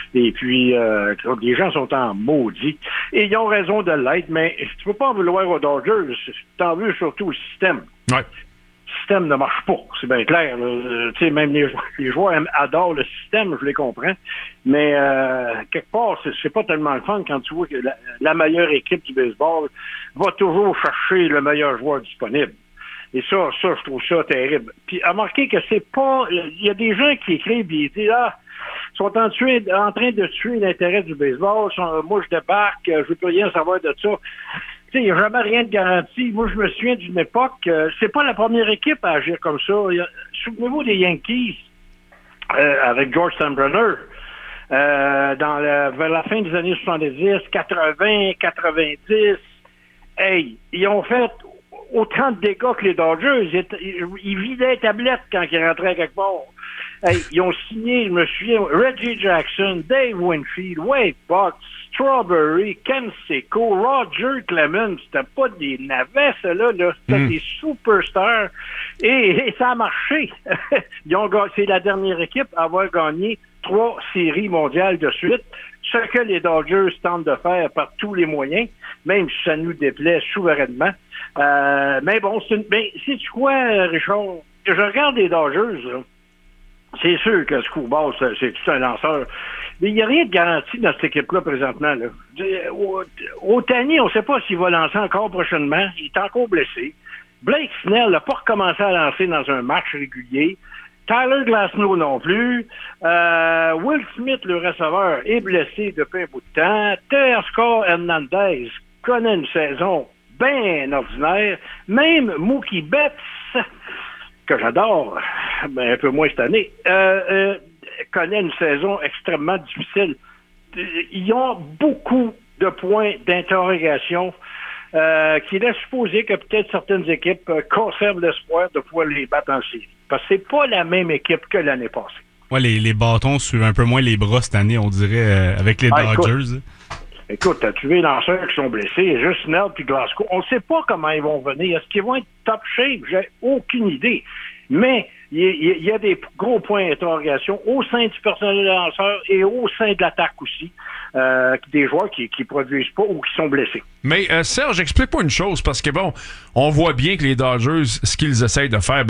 Et puis, les gens sont en maudit. Et ils ont raison de l'être, mais tu peux pas en vouloir aux Dodgers. T'en veux surtout au système. Ouais. Le système ne marche pas, c'est bien clair. Tu sais, même les joueurs adorent le système, je les comprends. Mais quelque part, c'est pas tellement le fun quand tu vois que la meilleure équipe du baseball va toujours chercher le meilleur joueur disponible. Et ça, je trouve ça terrible. Puis, remarquez que c'est pas... Il y a des gens qui écrivent et ils disent, ils sont en train de tuer l'intérêt du baseball. Moi, je débarque, je veux plus rien savoir de ça. Tu sais, il n'y a jamais rien de garanti. Moi, je me souviens d'une époque, c'est pas la première équipe à agir comme ça. Souvenez-vous des Yankees, avec George Steinbrenner, vers la fin des années 70, 80, 90. Hey, ils ont fait autant de dégâts que les Dodgers. Ils vidaient les tablettes quand ils rentraient quelque part. Hey, ils ont signé, je me souviens, Reggie Jackson, Dave Winfield, Wade Buck, Strawberry, Ken Seco, Roger Clemens. C'était pas des navets, ceux-là, là. C'était des superstars. Et ça a marché. C'est la dernière équipe à avoir gagné 3 séries mondiales de suite. Ce que les Dodgers tentent de faire par tous les moyens, même si ça nous déplaît souverainement. Mais bon, sais-tu quoi, Richard? Je regarde les Dodgers, là. C'est sûr que Screwball, c'est tout un lanceur. Mais il n'y a rien de garanti dans cette équipe-là présentement. Là. Otani, on ne sait pas s'il va lancer encore prochainement. Il est encore blessé. Blake Snell n'a pas recommencé à lancer dans un match régulier. Tyler Glasnow non plus. Will Smith, le receveur, est blessé depuis un bout de temps. Teoscar Hernandez connaît une saison bien ordinaire. Même Mookie Betts, que j'adore, mais un peu moins cette année, connaît une saison extrêmement difficile. Ils ont beaucoup de points d'interrogation qui laissent supposer que peut-être certaines équipes conservent l'espoir de pouvoir les battre en série. Parce que c'est pas la même équipe que l'année passée. Ouais, les bâtons suivent un peu moins les bras cette année, on dirait, avec les Dodgers. Écoute, t'as tué les lanceurs qui sont blessés, juste Snell puis Glasgow. On ne sait pas comment ils vont venir. Est-ce qu'ils vont être top shape? J'ai aucune idée. Mais il y a des gros points d'interrogation au sein du personnel de lanceurs et au sein de l'attaque aussi. Des joueurs qui produisent pas ou qui sont blessés. Mais Serge, explique-moi une chose, parce que bon, on voit bien que les Dodgers, ce qu'ils essayent de faire,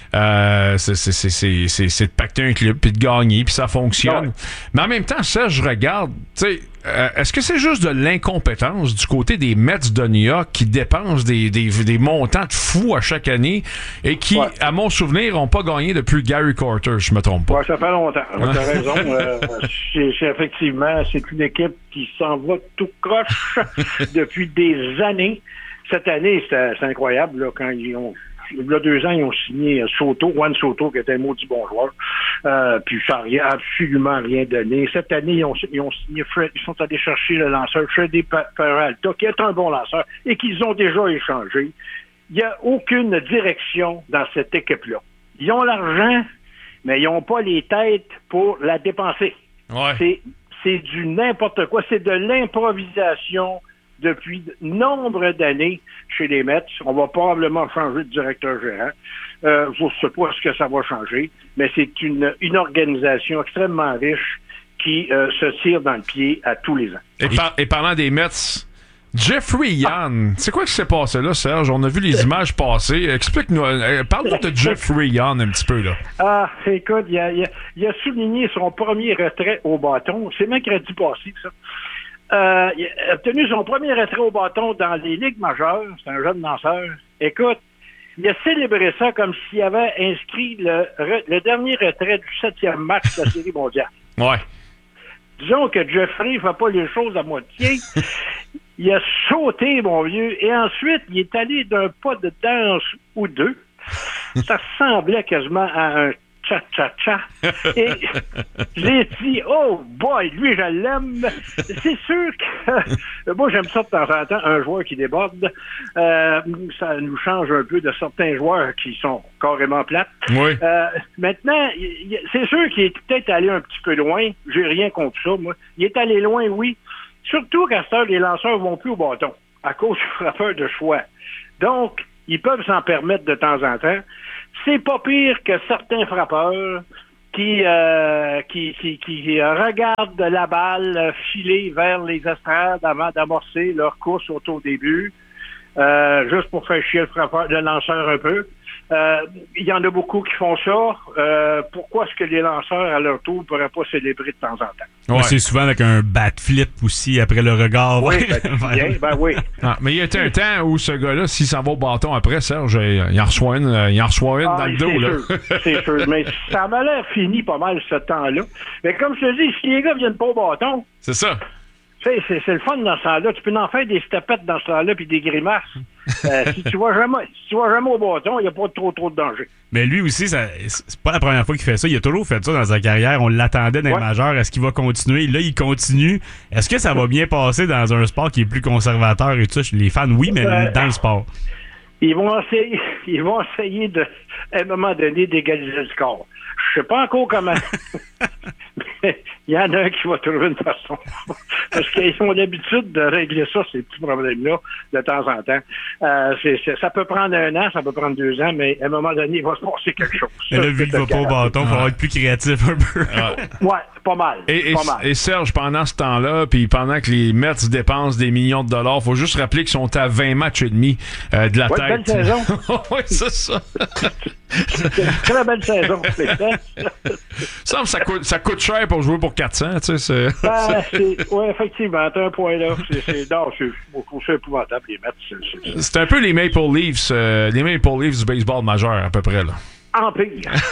c'est de pacter un club puis de gagner, puis ça fonctionne. Ouais. Mais en même temps, Serge, je regarde, tu sais, est-ce que c'est juste de l'incompétence du côté des Mets de New York qui dépensent des montants de fous à chaque année et qui, à mon souvenir, n'ont pas gagné depuis Gary Carter, je me trompe pas? Ouais, ça fait longtemps. Tu as raison. Effectivement, c'est une équipe qui s'en va tout croche depuis des années. Cette année, c'est incroyable, là, quand il y a 2 ans, ils ont signé Juan Soto, qui était un maudit bon joueur. Puis ça n'a absolument rien donné. Cette année, ils ont signé Fred. Ils sont allés chercher le lanceur Freddy Peralta, qui est un bon lanceur, et qu'ils ont déjà échangé. Il n'y a aucune direction dans cette équipe-là. Ils ont l'argent, mais ils n'ont pas les têtes pour la dépenser. Ouais. C'est du n'importe quoi. C'est de l'improvisation depuis nombre d'années chez les Mets. On va probablement changer de directeur gérant. Je ne sais pas ce que ça va changer, mais c'est une organisation extrêmement riche qui se tire dans le pied à tous les ans. Et parlant des Mets, Jeffrey Young, c'est quoi qui s'est passé là, Serge? On a vu les images passer. Explique-nous, parle-nous de Jeffrey Young un petit peu, là. Écoute, il a souligné son premier retrait au bâton. C'est mercredi passé, ça. Il a obtenu son premier retrait au bâton dans les ligues majeures. C'est un jeune lanceur. Écoute, il a célébré ça comme s'il avait inscrit le dernier retrait du 7e match de la Série mondiale. Ouais. Disons que Jeffrey ne fait pas les choses à moitié. Il a sauté, mon vieux, et ensuite, il est allé d'un pas de danse ou deux. Ça ressemblait quasiment à un cha-cha-cha. Et j'ai dit, oh boy, lui, je l'aime. C'est sûr que moi, j'aime ça de temps en temps, un joueur qui déborde. Ça nous change un peu de certains joueurs qui sont carrément plates. Oui. Maintenant, c'est sûr qu'il est peut-être allé un petit peu loin. J'ai rien contre ça, moi. Il est allé loin, oui. Surtout qu'à cette heure, les lanceurs vont plus au bâton à cause du frappeur de choix. Donc, ils peuvent s'en permettre de temps en temps. C'est pas pire que certains frappeurs qui regardent la balle filer vers les estrades avant d'amorcer leur course au début, juste pour faire chier le lanceur un peu. Il y en a beaucoup qui font ça. Pourquoi est-ce que les lanceurs, à leur tour, ne pourraient pas célébrer de temps en temps? Ouais. C'est souvent avec un bat flip aussi après le regard. Oui, oui. Ah, mais il y a un temps où ce gars-là, s'il s'en va au bâton après, Serge, il en reçoit une dans le dos. Là. C'est sûr. Mais ça m'a l'air fini pas mal ce temps-là. Mais comme je te dis, si les gars viennent pas au bâton... C'est ça. C'est le fun dans ce temps-là. Tu peux en faire des stepettes dans ce temps-là puis des grimaces. Si tu vas jamais au bâton, il n'y a pas trop de danger. Mais lui aussi, c'est pas la première fois qu'il fait ça. Il a toujours fait ça dans sa carrière. On l'attendait dans les majeurs. Est-ce qu'il va continuer? Là, il continue. Est-ce que ça va bien passer dans un sport qui est plus conservateur et tout ça? Les fans, oui, mais dans le sport. Ils vont essayer de, à un moment donné, d'égaliser le score. Je sais pas encore comment. Mais il y en a un qui va trouver une façon. Parce qu'ils ont l'habitude de régler ça, ces petits problèmes-là, de temps en temps. Ça peut prendre 1 an, ça peut prendre 2 ans, mais à un moment donné, il va se passer quelque chose. Mais là, vu qu'il va pas au bâton, il va être plus créatif un peu. Ouais, pas mal. Et Serge, pendant ce temps-là, puis pendant que les Mets dépensent des millions de dollars, faut juste rappeler qu'ils sont à 20 matchs et demi de la tête. Belle saison. Oui, c'est ça. C'est une très belle saison. Ça coûte cher pour jouer pour 400, tu sais. Oui, effectivement, t'as un point là. C'est épouvantable, les Mets. C'est un peu les Maple Leafs du baseball majeur, à peu près, là. En pire.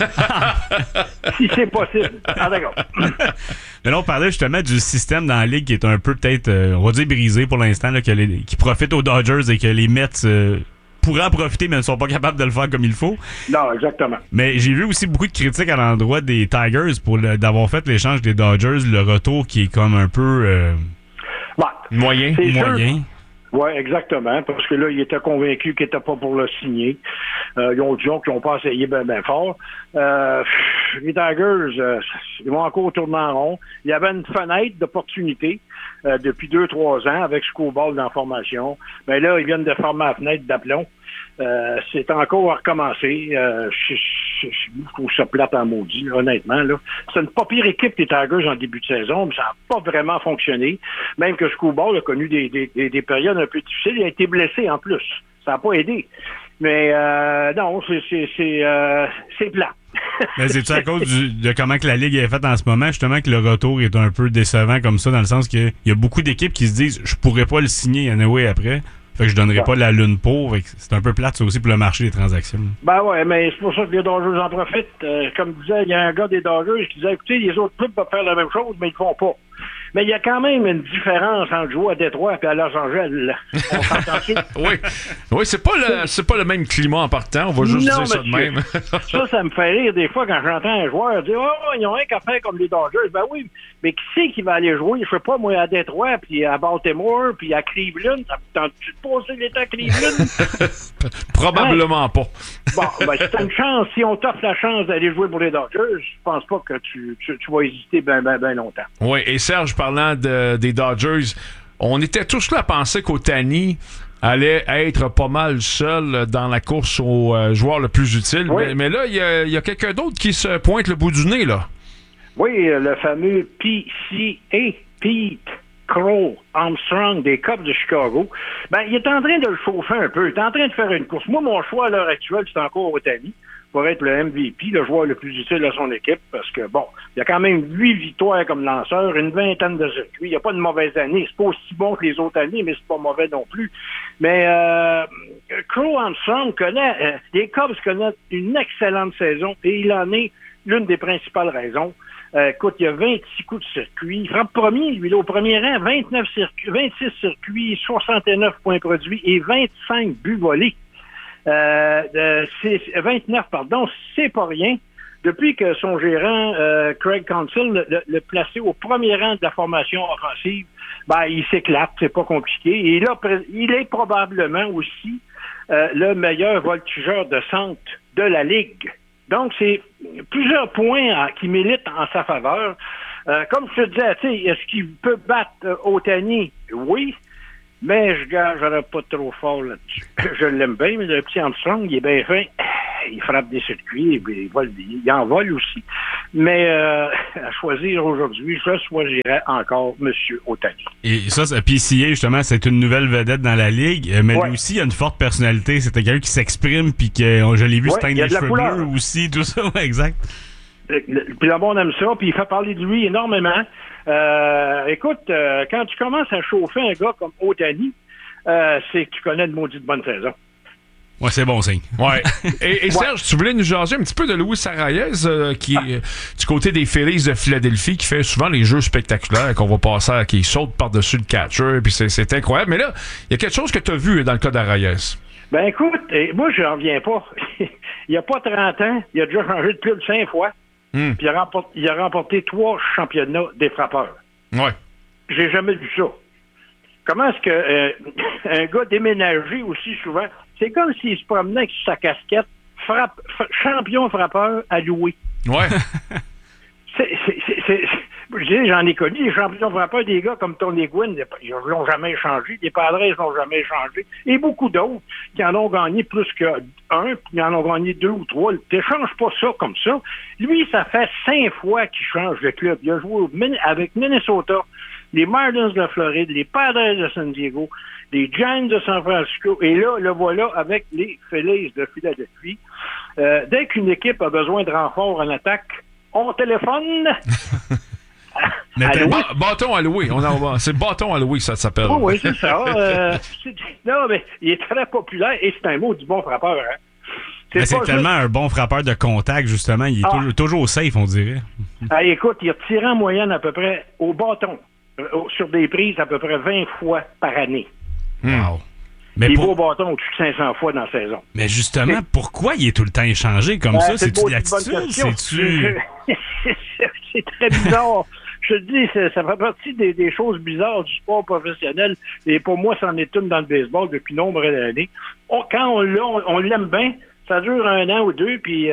Si c'est possible. Ah, d'accord. Mais là, on parlait justement du système dans la Ligue qui est un peu peut-être, on va dire, brisé pour l'instant, là, qui profite aux Dodgers et que les Mets pourraient en profiter, mais ne sont pas capables de le faire comme il faut. Non, exactement. Mais j'ai vu aussi beaucoup de critiques à l'endroit des Tigers d'avoir fait l'échange des Dodgers, le retour qui est comme un peu... moyen. Oui, exactement, parce que là, ils étaient convaincus qu'ils n'étaient pas pour le signer. Ils ont dit qu'ils n'ont pas essayé bien fort. Les Tigers, ils vont encore tourner en rond. Il y avait une fenêtre d'opportunité depuis 2-3 ans avec Scooball dans la formation. Mais là, ils viennent de former la fenêtre d'aplomb. C'est encore à recommencer. Je trouve ça plate en maudit, là, honnêtement. Là. C'est une pas pire équipe des Tigers en début de saison, mais ça n'a pas vraiment fonctionné. Même que Scooball a connu des périodes un peu difficiles. Il a été blessé en plus. Ça n'a pas aidé. Mais non, c'est plat. Mais c'est-tu à cause de comment que la Ligue est faite en ce moment, justement, que le retour est un peu décevant comme ça, dans le sens qu'il y a beaucoup d'équipes qui se disent « je pourrais pas le signer anyway après ». Fait que je donnerai pas la lune pour. C'est un peu plate, ça aussi, pour le marché des transactions. Ben ouais, mais c'est pour ça que les Dodgers en profitent. Comme disait, il y a un gars des Dodgers qui disait, écoutez, les autres clubs peuvent faire la même chose, mais ils le font pas. Mais il y a quand même une différence entre jouer à Détroit et à Los Angeles. On s'entend-tu? Oui, c'est pas le même climat en partant. On va juste dire ça de même. ça me fait rire des fois quand j'entends un joueur dire « Oh, ils ont rien qu'à faire comme les Dodgers. » Ben oui, mais qui c'est qui va aller jouer? Je sais pas, moi, à Détroit, puis à Baltimore, puis à Cleveland. T'as-tu passé l'été à Cleveland? Probablement pas. Bon, ben c'est une chance. Si on t'offre la chance d'aller jouer pour les Dodgers, je pense pas que tu vas hésiter ben longtemps. Oui, et Serge, parlant des Dodgers, on était tous là à penser qu'Ohtani allait être pas mal seul dans la course au joueur le plus utile. Oui. Mais là, il y a quelqu'un d'autre qui se pointe le bout du nez, là. Oui, le fameux PCA, Pete Crow Armstrong des Cubs de Chicago. Ben, il est en train de le chauffer un peu. Il est en train de faire une course. Moi, mon choix à l'heure actuelle, c'est encore Ohtani pour être le MVP, le joueur le plus utile à son équipe, parce que, bon, il y a quand même 8 victoires comme lanceur, une vingtaine de circuits. Il n'y a pas de mauvaise année. C'est pas aussi bon que les autres années, mais c'est pas mauvais non plus. Mais Crow Armstrong les Cubs connaissent une excellente saison, et il en est l'une des principales raisons. Écoute, il y a 26 coups de circuit. Il frappe premier, lui, là, au premier rang, 26 circuits, 69 points produits et 25 buts volés. 29, c'est pas rien. Depuis que son gérant, Craig Counsell, le placé au premier rang de la formation offensive, ben, il s'éclate, c'est pas compliqué. Et là, il est probablement aussi le meilleur voltigeur de centre de la Ligue. Donc, c'est plusieurs points qui militent en sa faveur. Comme je te disais, tu sais, est-ce qu'il peut battre Ohtani? Oui, mais je gagerais pas trop fort là-dessus. Je l'aime bien, mais le petit Armstrong, il est bien fin. il frappe des circuits, puis il en vole aussi. Mais à choisir aujourd'hui, je choisirais encore M. Ohtani. Et ça, PCA, justement, c'est une nouvelle vedette dans la Ligue, mais lui aussi, il a une forte personnalité. C'est quelqu'un qui s'exprime, puis que je l'ai vu se teindre les cheveux bleus aussi, tout ça, exact. Puis le monde aime ça, puis il fait parler de lui énormément. Écoute, quand tu commences à chauffer un gars comme Ohtani, c'est que tu connais une maudite bonne saison. Ouais, c'est bon signe. Ouais. Et Serge, tu voulais nous jaser un petit peu de Luis Arraez, qui est du côté des Phillies de Philadelphie, qui fait souvent les jeux spectaculaires qu'on va passer à, qui saute par-dessus le catcher, puis c'est incroyable. Mais là, il y a quelque chose que tu as vu dans le cas d'Arraez. Ben écoute, moi, je n'en reviens pas. Il n'y a pas 30 ans, il a déjà changé de club 5 fois, puis il a remporté 3 championnats des frappeurs. Ouais. J'ai jamais vu ça. Comment est-ce que un gars déménagé aussi souvent, c'est comme s'il se promenait avec sa casquette champion frappeur à louer. Ouais. J'en ai connu des champions frappeurs, des gars comme Tony Gwynn, ils n'ont jamais changé, les Padres n'ont jamais changé, et beaucoup d'autres qui en ont gagné plus qu'un, puis en ont gagné 2 ou 3. Tu n'échanges pas ça comme ça. Lui, ça fait 5 fois qu'il change de club. Il a joué avec Minnesota, les Marlins de Floride, les Padres de San Diego, les Giants de San Francisco, et là, le voilà avec les Phillies de Philadelphie. Dès qu'une équipe a besoin de renfort en attaque, on téléphone. Bâton à louer. C'est bâton à louer, ça s'appelle. Oh, oui, c'est ça. Non, mais il est très populaire et c'est un mot du bon frappeur. Hein. C'est tellement un bon frappeur de contact, justement. Il est toujours safe, on dirait. Écoute, il a tiré en moyenne à peu près au bâton, sur des prises à peu près 20 fois par année. Wow. Mais il va au bâton au-dessus de 500 fois dans la saison. Mais justement, pourquoi il est tout le temps échangé comme ça? C'est-tu de l'attitude? C'est très bizarre. Je te dis, ça fait partie des choses bizarres du sport professionnel. Et pour moi, c'en est une dans le baseball depuis nombre d'années. Quand on l'aime bien, ça dure 1 an ou 2, puis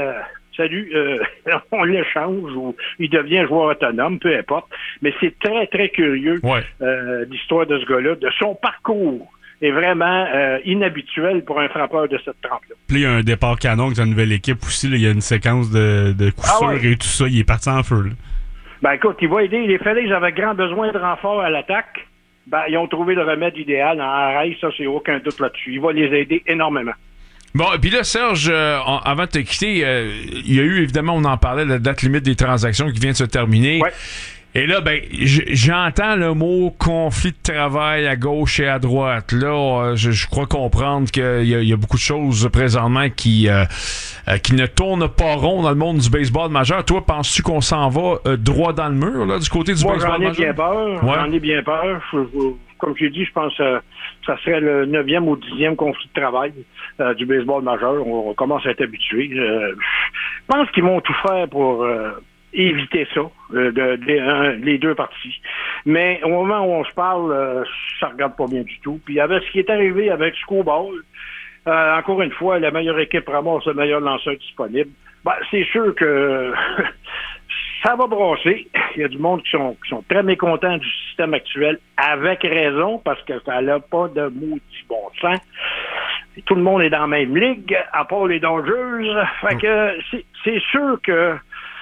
on l'échange ou il devient joueur autonome, peu importe. Mais c'est très, très curieux, l'histoire de ce gars-là, de son parcours. Est vraiment inhabituel pour un frappeur de cette trempe-là. Puis il y a un départ canon avec sa nouvelle équipe aussi. Là, il y a une séquence de coups sûrs et tout ça. Il est parti en feu. Là. Ben écoute, il va aider. Les Phillies avaient grand besoin de renfort à l'attaque. Ben, ils ont trouvé le remède idéal en Arraez. Ça, c'est aucun doute là-dessus. Il va les aider énormément. Bon, puis là, Serge, avant de te quitter, il y a eu, évidemment, on en parlait, la date limite des transactions qui vient de se terminer. Ouais. Et là, ben, j'entends le mot conflit de travail à gauche et à droite. Là, je crois comprendre qu'il y a beaucoup de choses présentement qui ne tournent pas rond dans le monde du baseball majeur. Toi, penses-tu qu'on s'en va droit dans le mur, là, du côté du baseball majeur? J'en ai bien peur. Comme je l'ai dit, je pense que ça serait le 9e ou 10e conflit de travail du baseball majeur. On commence à être habitué. Je pense qu'ils vont tout faire pour éviter ça, les deux parties. Mais au moment où on se parle, ça regarde pas bien du tout. Puis avec ce qui est arrivé avec Scoball, encore une fois, la meilleure équipe ramasse le meilleur lanceur disponible. Ben, c'est sûr que ça va brasser. Il y a du monde qui sont très mécontents du système actuel, avec raison, parce que ça n'a pas de maudit bon sens. Tout le monde est dans la même ligue, à part les Dodgers. Fait que c'est sûr que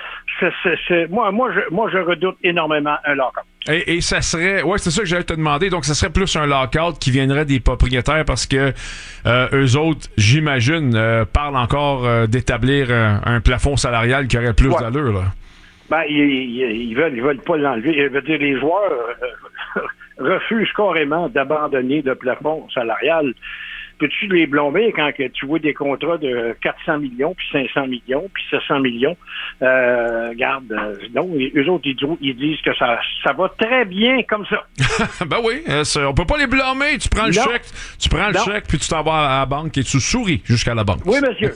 moi, je redoute énormément un lockout. Et ça serait, c'est ça que j'allais te demander. Donc, ça serait plus un lockout qui viendrait des propriétaires parce que eux autres, j'imagine, parlent encore d'établir un plafond salarial qui aurait plus d'allure, là. Ben, ils veulent pas l'enlever. Je veux dire, les joueurs refusent carrément d'abandonner le plafond salarial. Peux-tu les blâmer quand tu vois des contrats de 400 millions, puis 500 millions, puis 700 millions? Regarde, non, eux autres, ils disent que ça va très bien comme ça. Ben oui, on peut pas les blâmer. Tu prends le chèque, puis tu t'en vas à la banque et tu souris jusqu'à la banque. Oui, monsieur.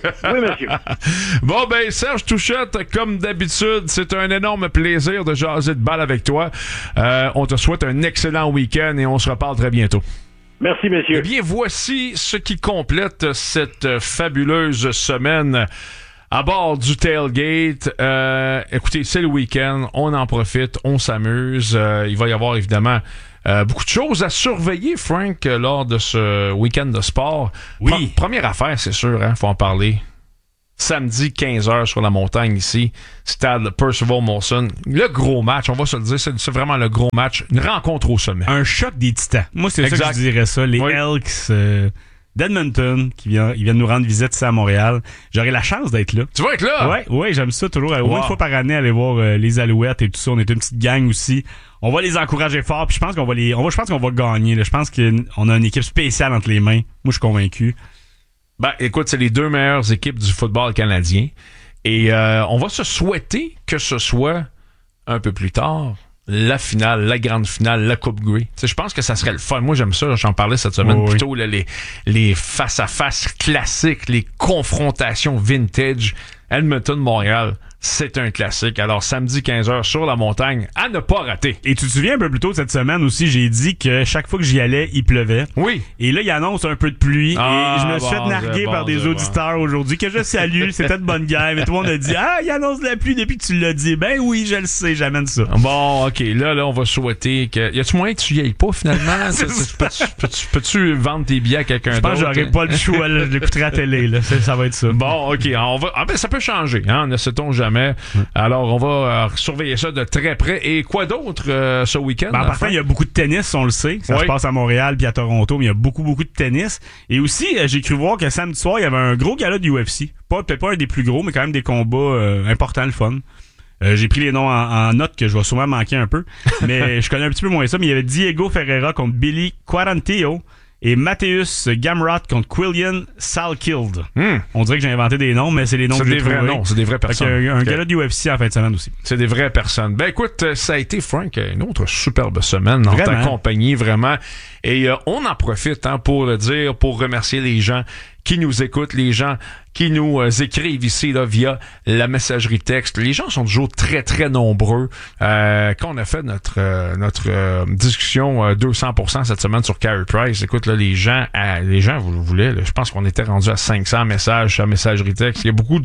Bon, ben, Serge Touchette, comme d'habitude, c'est un énorme plaisir de jaser de balle avec toi. On te souhaite un excellent week-end et on se reparle très bientôt. Merci, messieurs. Eh bien, voici ce qui complète cette fabuleuse semaine à bord du tailgate. Écoutez, c'est le week-end, on en profite, on s'amuse. Il va y avoir évidemment beaucoup de choses à surveiller, Frank, lors de ce week-end de sport. Oui. Première affaire, c'est sûr, faut en parler. Samedi, 15h sur la montagne ici. Stade Percival Molson. Le gros match, on va se le dire, c'est vraiment le gros match. Une rencontre au sommet. Un choc des titans. Moi, c'est ça que je dirais ça. Les Elks d'Edmonton ils viennent nous rendre visite ici à Montréal. J'aurai la chance d'être là. Tu vas être là? Ouais, j'aime ça toujours. Au moins une fois par année, aller voir les Alouettes et tout ça. On est une petite gang aussi. On va les encourager fort. Puis je pense qu'on va gagner. Là. Je pense qu'on a une équipe spéciale entre les mains. Moi, je suis convaincu. Ben, écoute, c'est les deux meilleures équipes du football canadien. Et on va se souhaiter que ce soit un peu plus tard la finale, la grande finale, la Coupe Grey. Je pense que ça serait le fun. Moi, j'aime ça. J'en parlais cette semaine plutôt. Là, les face-à-face classiques, les confrontations vintage. Edmonton-Montréal, c'est un classique. Alors, samedi 15h sur la montagne, à ne pas rater. Et tu te souviens un peu plus tôt cette semaine aussi, j'ai dit que chaque fois que j'y allais, il pleuvait. Oui. Et là, il annonce un peu de pluie. Et je me suis fait narguer par des auditeurs aujourd'hui que je salue. C'était de bonne guerre. Mais tout le monde a dit, il annonce de la pluie depuis que tu l'as dit. Ben oui, je le sais, j'amène ça. Bon, OK. Là, on va souhaiter que... Y a-tu moyen que tu y ailles pas, finalement? Peux-tu vendre tes billets à quelqu'un d'autre? Je pense que j'aurais pas le choix. Je l'écouterai à la télé. Là. Ça va être ça. Bon, OK. Ça peut changer. Hein? Ne sait-on jamais. Alors, on va surveiller ça de très près. Et quoi d'autre ce week-end? En partant, il y a beaucoup de tennis, on le sait. Ça se passe à Montréal puis à Toronto, mais il y a beaucoup de tennis. Et aussi, j'ai cru voir que samedi soir, il y avait un gros gala de UFC. Peut-être pas un des plus gros, mais quand même des combats importants, le fun. J'ai pris les noms en note que je vais sûrement manquer un peu. Mais je connais un petit peu moins ça. Mais il y avait Diego Ferreira contre Billy Quarantillo. Et Mateusz Gamrot contre Quillian Salkeld. On dirait que j'ai inventé des noms, mais c'est les noms que j'ai trouvés. C'est des vraies personnes. Un gala de UFC en fin de semaine aussi. C'est des vraies personnes. Ben écoute, ça a été, Frank, une autre superbe semaine en ta compagnie, vraiment. Et on en profite pour le dire, pour remercier les gens qui nous écoutent, les gens qui nous écrivent ici là, via la messagerie texte. Les gens sont toujours très, très nombreux. Quand on a fait notre discussion 200% cette semaine sur Carey Price, écoute, là, les gens, vous le voulez, là, je pense qu'on était rendu à 500 messages sur la messagerie texte. Il y a beaucoup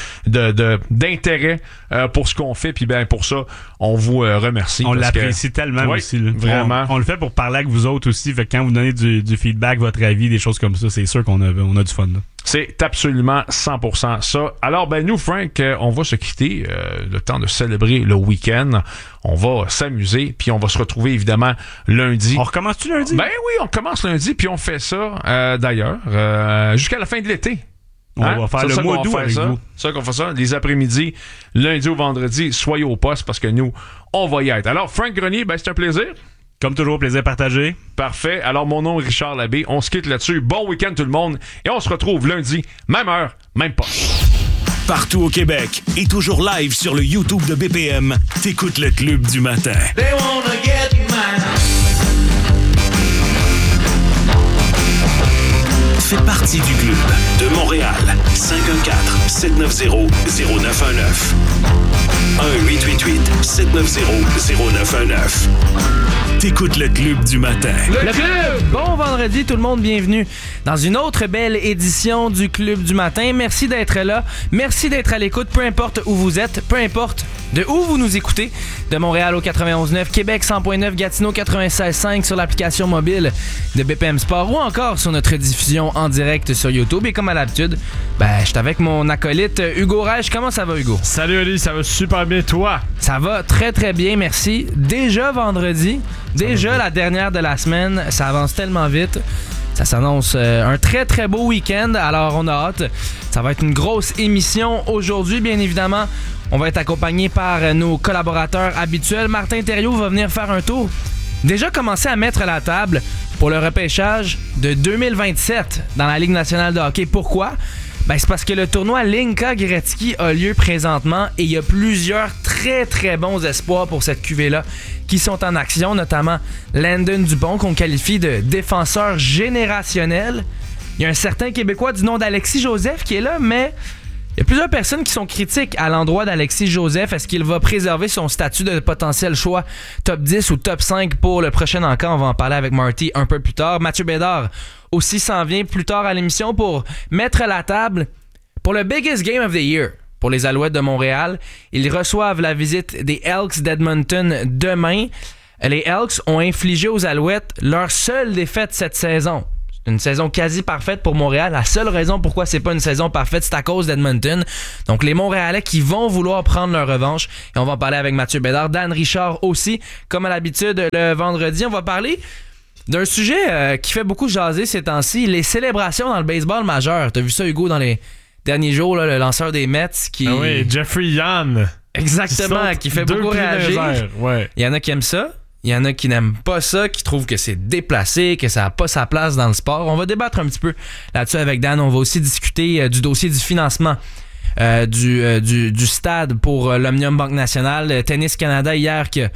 d'intérêt pour ce qu'on fait, puis ben pour ça, on vous remercie. On l'apprécie tellement aussi. Là. Vraiment. On le fait pour parler avec vous autres aussi. Fait que quand vous donnez du feedback, votre avis, des choses comme ça, c'est sûr qu'on a du fun. Là. C'est absolument 100% ça. Alors, ben nous, Frank, on va se quitter le temps de célébrer le week-end. On va s'amuser, puis on va se retrouver évidemment lundi. On recommence-tu lundi? Ben oui, on commence lundi, puis on fait ça, d'ailleurs, jusqu'à la fin de l'été. On va faire le mois d'août avec vous. C'est ça qu'on fait ça. Les après-midi, lundi au vendredi, soyez au poste parce que nous, on va y être. Alors, Frank Grenier, ben c'est un plaisir. Comme toujours, plaisir partagé. Parfait. Alors, mon nom est Richard Labbé. On se quitte là-dessus. Bon week-end tout le monde. Et on se retrouve lundi, même heure, même poste. Partout au Québec et toujours live sur le YouTube de BPM, t'écoutes le Club du matin. They wanna get mine. Fais partie du Club de Montréal. 514-790-0919. 1-888-790-0919. T'écoutes le Club du matin. Le Club! Bon vendredi tout le monde, bienvenue dans une autre belle édition du Club du matin. Merci d'être là, merci d'être à l'écoute, peu importe où vous êtes, peu importe de où vous nous écoutez, de Montréal au 91.9, Québec 100.9, Gatineau 96.5 sur l'application mobile de BPM Sport ou encore sur notre diffusion en direct sur YouTube. Et comme à l'habitude, je suis avec mon acolyte Hugo Reich. Comment ça va, Hugo? Salut Ali, ça va super bien, toi? Ça va très très bien, merci. Déjà vendredi, déjà la dernière de la semaine, ça avance tellement vite. Ça s'annonce un très très beau week-end, alors on a hâte. Ça va être une grosse émission aujourd'hui, bien évidemment. On va être accompagné par nos collaborateurs habituels. Martin Thériault va venir faire un tour. Déjà commencer à mettre la table pour le repêchage de 2027 dans la Ligue nationale de hockey. Pourquoi? C'est parce que le tournoi Linka Gretzky a lieu présentement et il y a plusieurs très très bons espoirs pour cette cuvée-là qui sont en action, notamment Landon Dupont qu'on qualifie de défenseur générationnel. Il y a un certain Québécois du nom d'Alexis Joseph qui est là, mais il y a plusieurs personnes qui sont critiques à l'endroit d'Alexis Joseph. Est-ce qu'il va préserver son statut de potentiel choix top 10 ou top 5 pour le prochain encamp? On va en parler avec Marty un peu plus tard. Mathieu Bédard aussi s'en vient plus tard à l'émission pour mettre la table pour le biggest game of the year pour les Alouettes de Montréal. Ils reçoivent la visite des Elks d'Edmonton demain. Les Elks ont infligé aux Alouettes leur seule défaite cette saison. Une saison quasi parfaite pour Montréal. La seule raison pourquoi c'est pas une saison parfaite, c'est à cause d'Edmonton. Donc les Montréalais qui vont vouloir prendre leur revanche. Et on va en parler avec Mathieu Bédard, Dan Richard aussi. Comme à l'habitude, le vendredi, on va parler d'un sujet qui fait beaucoup jaser ces temps-ci, les célébrations dans le baseball majeur. T'as vu ça, Hugo, dans les derniers jours, là, le lanceur des Mets qui... Ah oui, Jeffrey Young. Exactement, qui fait beaucoup réagir. Ouais. Il y en a qui aiment ça. Il y en a qui n'aiment pas ça, qui trouvent que c'est déplacé, que ça n'a pas sa place dans le sport. On va débattre un petit peu là-dessus avec Dan. On va aussi discuter du dossier du financement du stade pour l'Omnium Banque Nationale. Tennis Canada hier que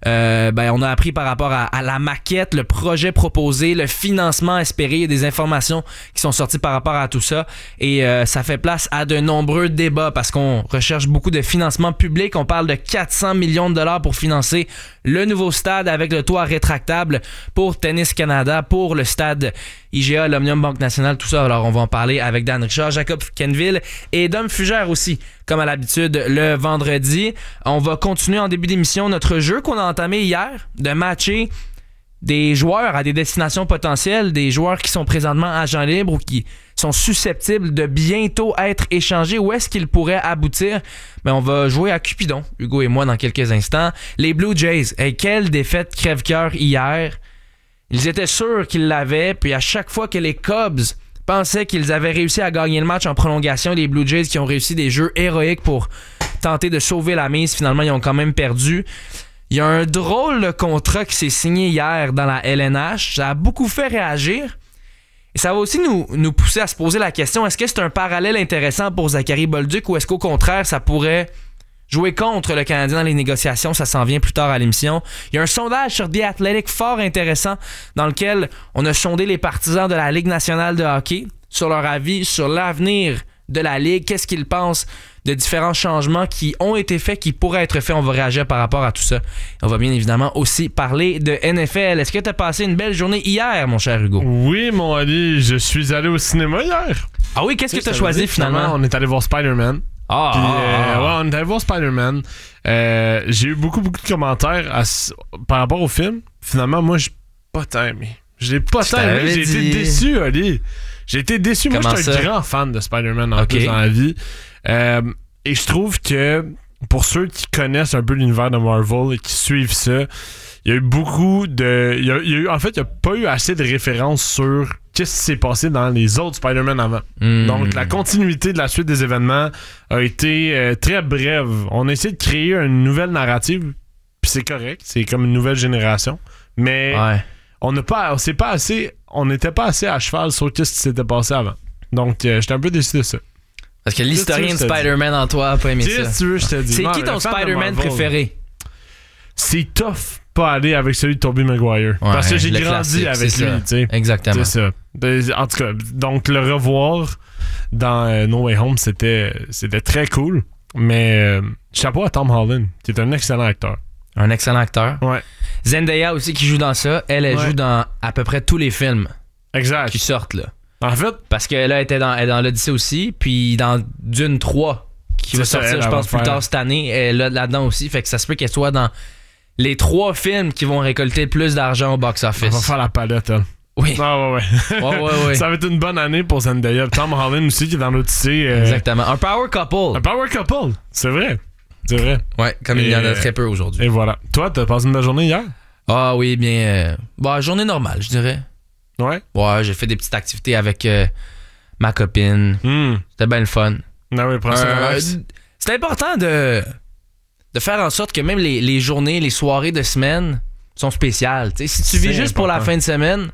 on a appris par rapport à la maquette, le projet proposé, le financement espéré. Il y a des informations qui sont sorties par rapport à tout ça et ça fait place à de nombreux débats parce qu'on recherche beaucoup de financement public. On parle de 400 millions de dollars pour financer le nouveau stade avec le toit rétractable pour Tennis Canada, pour le stade IGA, l'Omnium Banque Nationale, tout ça. Alors on va en parler avec Dan Richard, Jacob Kenville et Dom Fugère aussi, comme à l'habitude le vendredi. On va continuer en début d'émission notre jeu qu'on a entamé hier de matcher des joueurs à des destinations potentielles, des joueurs qui sont présentement agents libres ou qui sont susceptibles de bientôt être échangés. Où est-ce qu'ils pourraient aboutir? On va jouer à Cupidon, Hugo et moi, dans quelques instants. Les Blue Jays, quelle défaite crève-cœur hier. Ils étaient sûrs qu'ils l'avaient, puis à chaque fois que les Cubs pensaient qu'ils avaient réussi à gagner le match en prolongation, les Blue Jays qui ont réussi des jeux héroïques pour tenter de sauver la mise, finalement, ils ont quand même perdu. Il y a un drôle de contrat qui s'est signé hier dans la LNH. Ça a beaucoup fait réagir. Et ça va aussi nous pousser à se poser la question, est-ce que c'est un parallèle intéressant pour Zachary Bolduc ou est-ce qu'au contraire, ça pourrait jouer contre le Canadien dans les négociations? Ça s'en vient plus tard à l'émission. Il y a un sondage sur The Athletic fort intéressant dans lequel on a sondé les partisans de la Ligue nationale de hockey sur leur avis, sur l'avenir de la Ligue, qu'est-ce qu'ils pensent de différents changements qui ont été faits, qui pourraient être faits. On va réagir par rapport à tout ça. On va bien évidemment aussi parler de NFL. Est-ce que tu as passé une belle journée hier, mon cher Hugo? Oui, mon Ali, je suis allé au cinéma hier. Ah oui, qu'est-ce que tu as choisi finalement? On est allé voir Spider-Man. Ouais, on est allé voir Spider-Man. J'ai eu beaucoup de commentaires par rapport au film. Finalement, moi, j'ai pas tant aimé. Je l'ai pas tant aimé. J'ai été déçu, Ali. J'ai été déçu. Moi, je suis un grand fan de Spider-Man en plus dans la vie. Et je trouve que pour ceux qui connaissent un peu l'univers de Marvel et qui suivent ça, il y a eu beaucoup de... En fait, il n'y a pas eu assez de références sur qu'est-ce qui s'est passé dans les autres Spider-Man avant. Donc, la continuité de la suite des événements a été très brève. On a essayé de créer une nouvelle narrative, puis c'est correct. C'est comme une nouvelle génération. Mais on n'était pas assez à cheval sur ce qui s'était passé avant. Donc, j'étais un peu déçu de ça. Parce que l'historien de Spider-Man en toi a pas aimé ça. Si tu veux, je te dis. C'est qui ton Spider-Man préféré? C'est tough pas aller avec celui de Tobey Maguire. Parce que j'ai grandi avec lui. Exactement. C'est ça. En tout cas, donc le revoir dans No Way Home, c'était très cool. Mais chapeau à Tom Holland, qui est un excellent acteur. Un excellent acteur. Ouais. Zendaya aussi qui joue dans ça. Elle joue dans à peu près tous les films qui sortent là. En fait, parce qu'elle elle est dans l'Odyssée aussi, puis dans Dune 3 qui va sortir, je pense, plus tard cette année, elle est là-dedans aussi. Fait que ça se peut qu'elle soit dans les 3 films qui vont récolter le plus d'argent au box-office. On va faire la palette, elle. Oui. Ah ouais. Ça va être une bonne année pour Zendaya. Tom Holland aussi qui est dans l'Odyssée. Exactement. Un power couple. Un power couple. C'est vrai. C'est vrai. Ouais, comme il y en a très peu aujourd'hui. Et voilà. Toi, t'as passé une belle journée hier? Ah oui, bien. Journée normale, je dirais. Ouais? Ouais, j'ai fait des petites activités avec ma copine. C'était bien le fun. Ah oui, prends ça relax. C'est important de faire en sorte que même les journées, les soirées de semaine sont spéciales. T'sais, si tu vis juste pour la fin de semaine,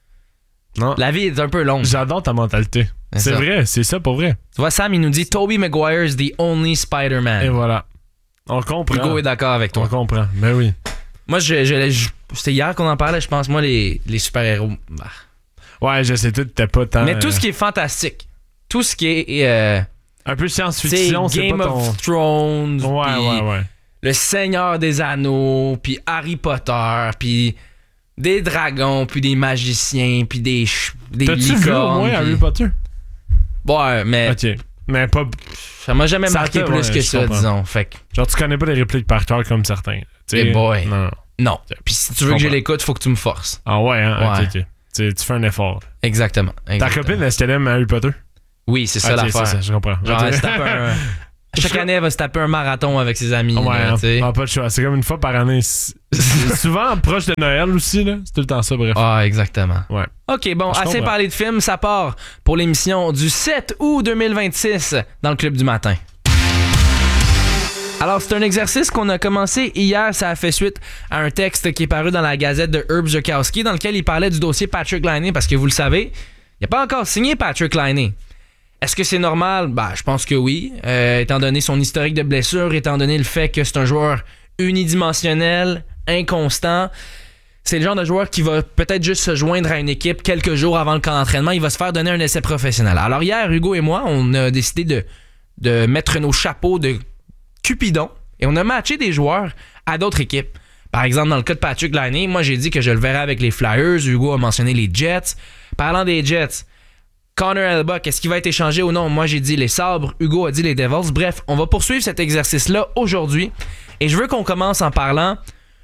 la vie est un peu longue. J'adore ta mentalité. C'est vrai, c'est ça pour vrai. Tu vois, Sam, il nous dit Tobey Maguire is the only Spider-Man. Et voilà. On comprend. Hugo est d'accord avec toi. On comprend, mais oui. Moi, c'était hier qu'on en parlait, je pense. Moi, les super-héros. Ouais, je sais tout, t'es pas tant. Mais tout ce qui est fantastique, tout ce qui est. Un peu science-fiction, c'est Game pas ton... of Thrones. Ouais. Le Seigneur des Anneaux, puis Harry Potter, puis des dragons, puis des magiciens, puis des licornes. T'as-tu vu au moins Harry Potter? Ouais, mais. Ok. Mais pas. Ça m'a jamais marqué plus que ça, disons. Fait que... Genre, tu connais pas les répliques par cœur comme certains. Hey boy. Non. Puis si tu veux que je l'écoute, faut que tu me forces. Ah ouais, hein? Ouais. Ok. tu fais un effort. Exactement. Ta copine, est-ce qu'elle aime Harry Potter? Oui, c'est ça l'affaire. C'est ça, je comprends. Genre, elle se tape chaque année, elle va se taper un marathon avec ses amis. Ouais, pas de choix. C'est comme une fois par année. Souvent proche de Noël aussi, là. C'est tout le temps ça, bref. Ah, exactement. Ouais. OK, bon, assez parlé de films. Ça part pour l'émission du 7 août 2026 dans le Club du matin. Alors, c'est un exercice qu'on a commencé hier. Ça a fait suite à un texte qui est paru dans la Gazette de Herb Zukowski dans lequel il parlait du dossier Patrik Laine parce que vous le savez, il n'a pas encore signé Patrik Laine. Est-ce que c'est normal? Ben, je pense que oui, étant donné son historique de blessure, étant donné le fait que c'est un joueur unidimensionnel, inconstant. C'est le genre de joueur qui va peut-être juste se joindre à une équipe quelques jours avant le camp d'entraînement. Il va se faire donner un essai professionnel. Alors hier, Hugo et moi, on a décidé de mettre nos chapeaux de Cupidon et on a matché des joueurs à d'autres équipes. Par exemple, dans le cas de Patrik Laine, moi j'ai dit que je le verrais avec les Flyers. Hugo a mentionné les Jets. Parlant des Jets, Connor Hellebuyck, est-ce qu'il va être échangé ou non? Moi, j'ai dit les Sabres. Hugo a dit les Devils. Bref, on va poursuivre cet exercice-là aujourd'hui. Et je veux qu'on commence en parlant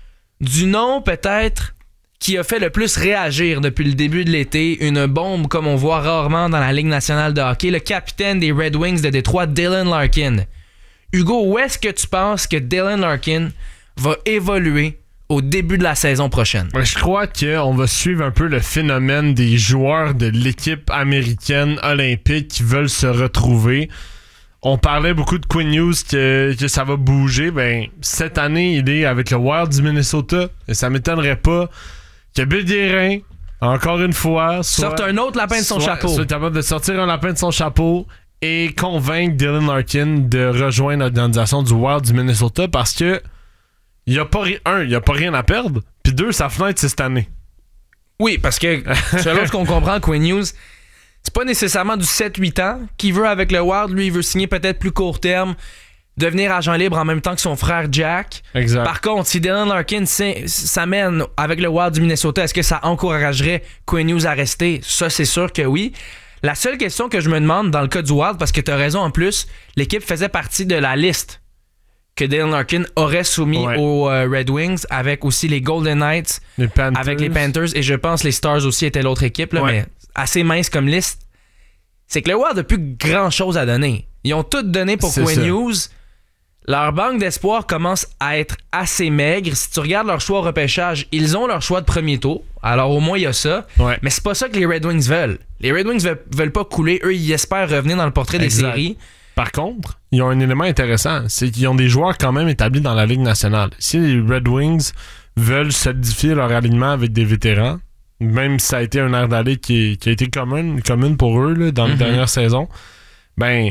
du nom, peut-être, qui a fait le plus réagir depuis le début de l'été. Une bombe, comme on voit rarement dans la Ligue nationale de hockey. Le capitaine des Red Wings de Détroit, Dylan Larkin. Hugo, où est-ce que tu penses que Dylan Larkin va évoluer au début de la saison prochaine? Je crois qu'on va suivre un peu le phénomène des joueurs de l'équipe américaine olympique qui veulent se retrouver. On parlait beaucoup de Quinn Hughes que ça va bouger. Ben, cette année, il est avec le Wild du Minnesota et ça m'étonnerait pas que Bill Guérin, encore une fois, sorte un autre lapin de son chapeau. Soit capable de sortir un lapin de son chapeau et convaincre Dylan Larkin de rejoindre l'organisation du Wild du Minnesota parce que il n'y a pas rien à perdre. Puis 2, sa fenêtre, c'est cette année. Oui, parce que selon ce qu'on comprend, Quinn Hughes, c'est pas nécessairement du 7-8 ans qu'il veut avec le Wild. Lui, il veut signer peut-être plus court terme, devenir agent libre en même temps que son frère Jack. Exact. Par contre, si Dylan Larkin s'amène avec le Wild du Minnesota, est-ce que ça encouragerait Quinn Hughes à rester? Ça, c'est sûr que oui. La seule question que je me demande dans le cas du Wild, parce que tu as raison en plus, l'équipe faisait partie de la liste que Dylan Larkin aurait soumis aux Red Wings, avec aussi les Golden Knights, avec les Panthers, et je pense les Stars aussi étaient l'autre équipe, là, mais assez mince comme liste. C'est que le Wild n'a plus grand chose à donner. Ils ont tout donné pour Quinn Hughes. Leur banque d'espoir commence à être assez maigre. Si tu regardes leur choix au repêchage, ils ont leur choix de premier tour. Alors au moins il y a ça. Ouais. Mais c'est pas ça que les Red Wings veulent. Les Red Wings veulent pas couler. Eux, ils espèrent revenir dans le portrait des séries. Par contre, ils ont un élément intéressant, c'est qu'ils ont des joueurs quand même établis dans la Ligue nationale. Si les Red Wings veulent solidifier leur alignement avec des vétérans, même si ça a été un air d'aller qui a été commune pour eux là, dans les dernières saisons, ben,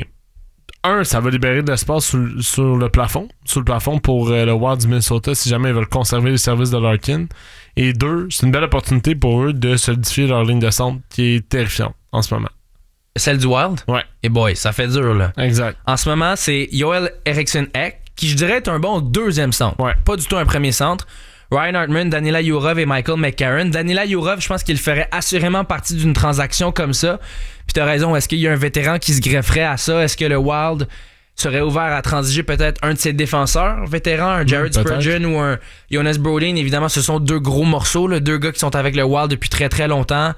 ça va libérer de l'espace sur le plafond pour le Wild du Minnesota si jamais ils veulent conserver les services de Larkin. Et 2, c'est une belle opportunité pour eux de solidifier leur ligne de centre qui est terrifiante en ce moment. Celle du Wild? Ouais. Et boy, ça fait dur, là. Exact. En ce moment, c'est Joel Eriksson-Ek, qui je dirais est un bon deuxième centre. Ouais. Pas du tout un premier centre. Ryan Hartman, Danila Yurov et Michael McCarron. Danila Yurov, je pense qu'il ferait assurément partie d'une transaction comme ça. Puis t'as raison, est-ce qu'il y a un vétéran qui se grefferait à ça? Est-ce que le Wild serait ouvert à transiger peut-être un de ses défenseurs vétérans, un Jared Spurgeon ou un Jonas Brodin? Évidemment, ce sont 2 gros morceaux, là, 2 gars qui sont avec le Wild depuis très très longtemps.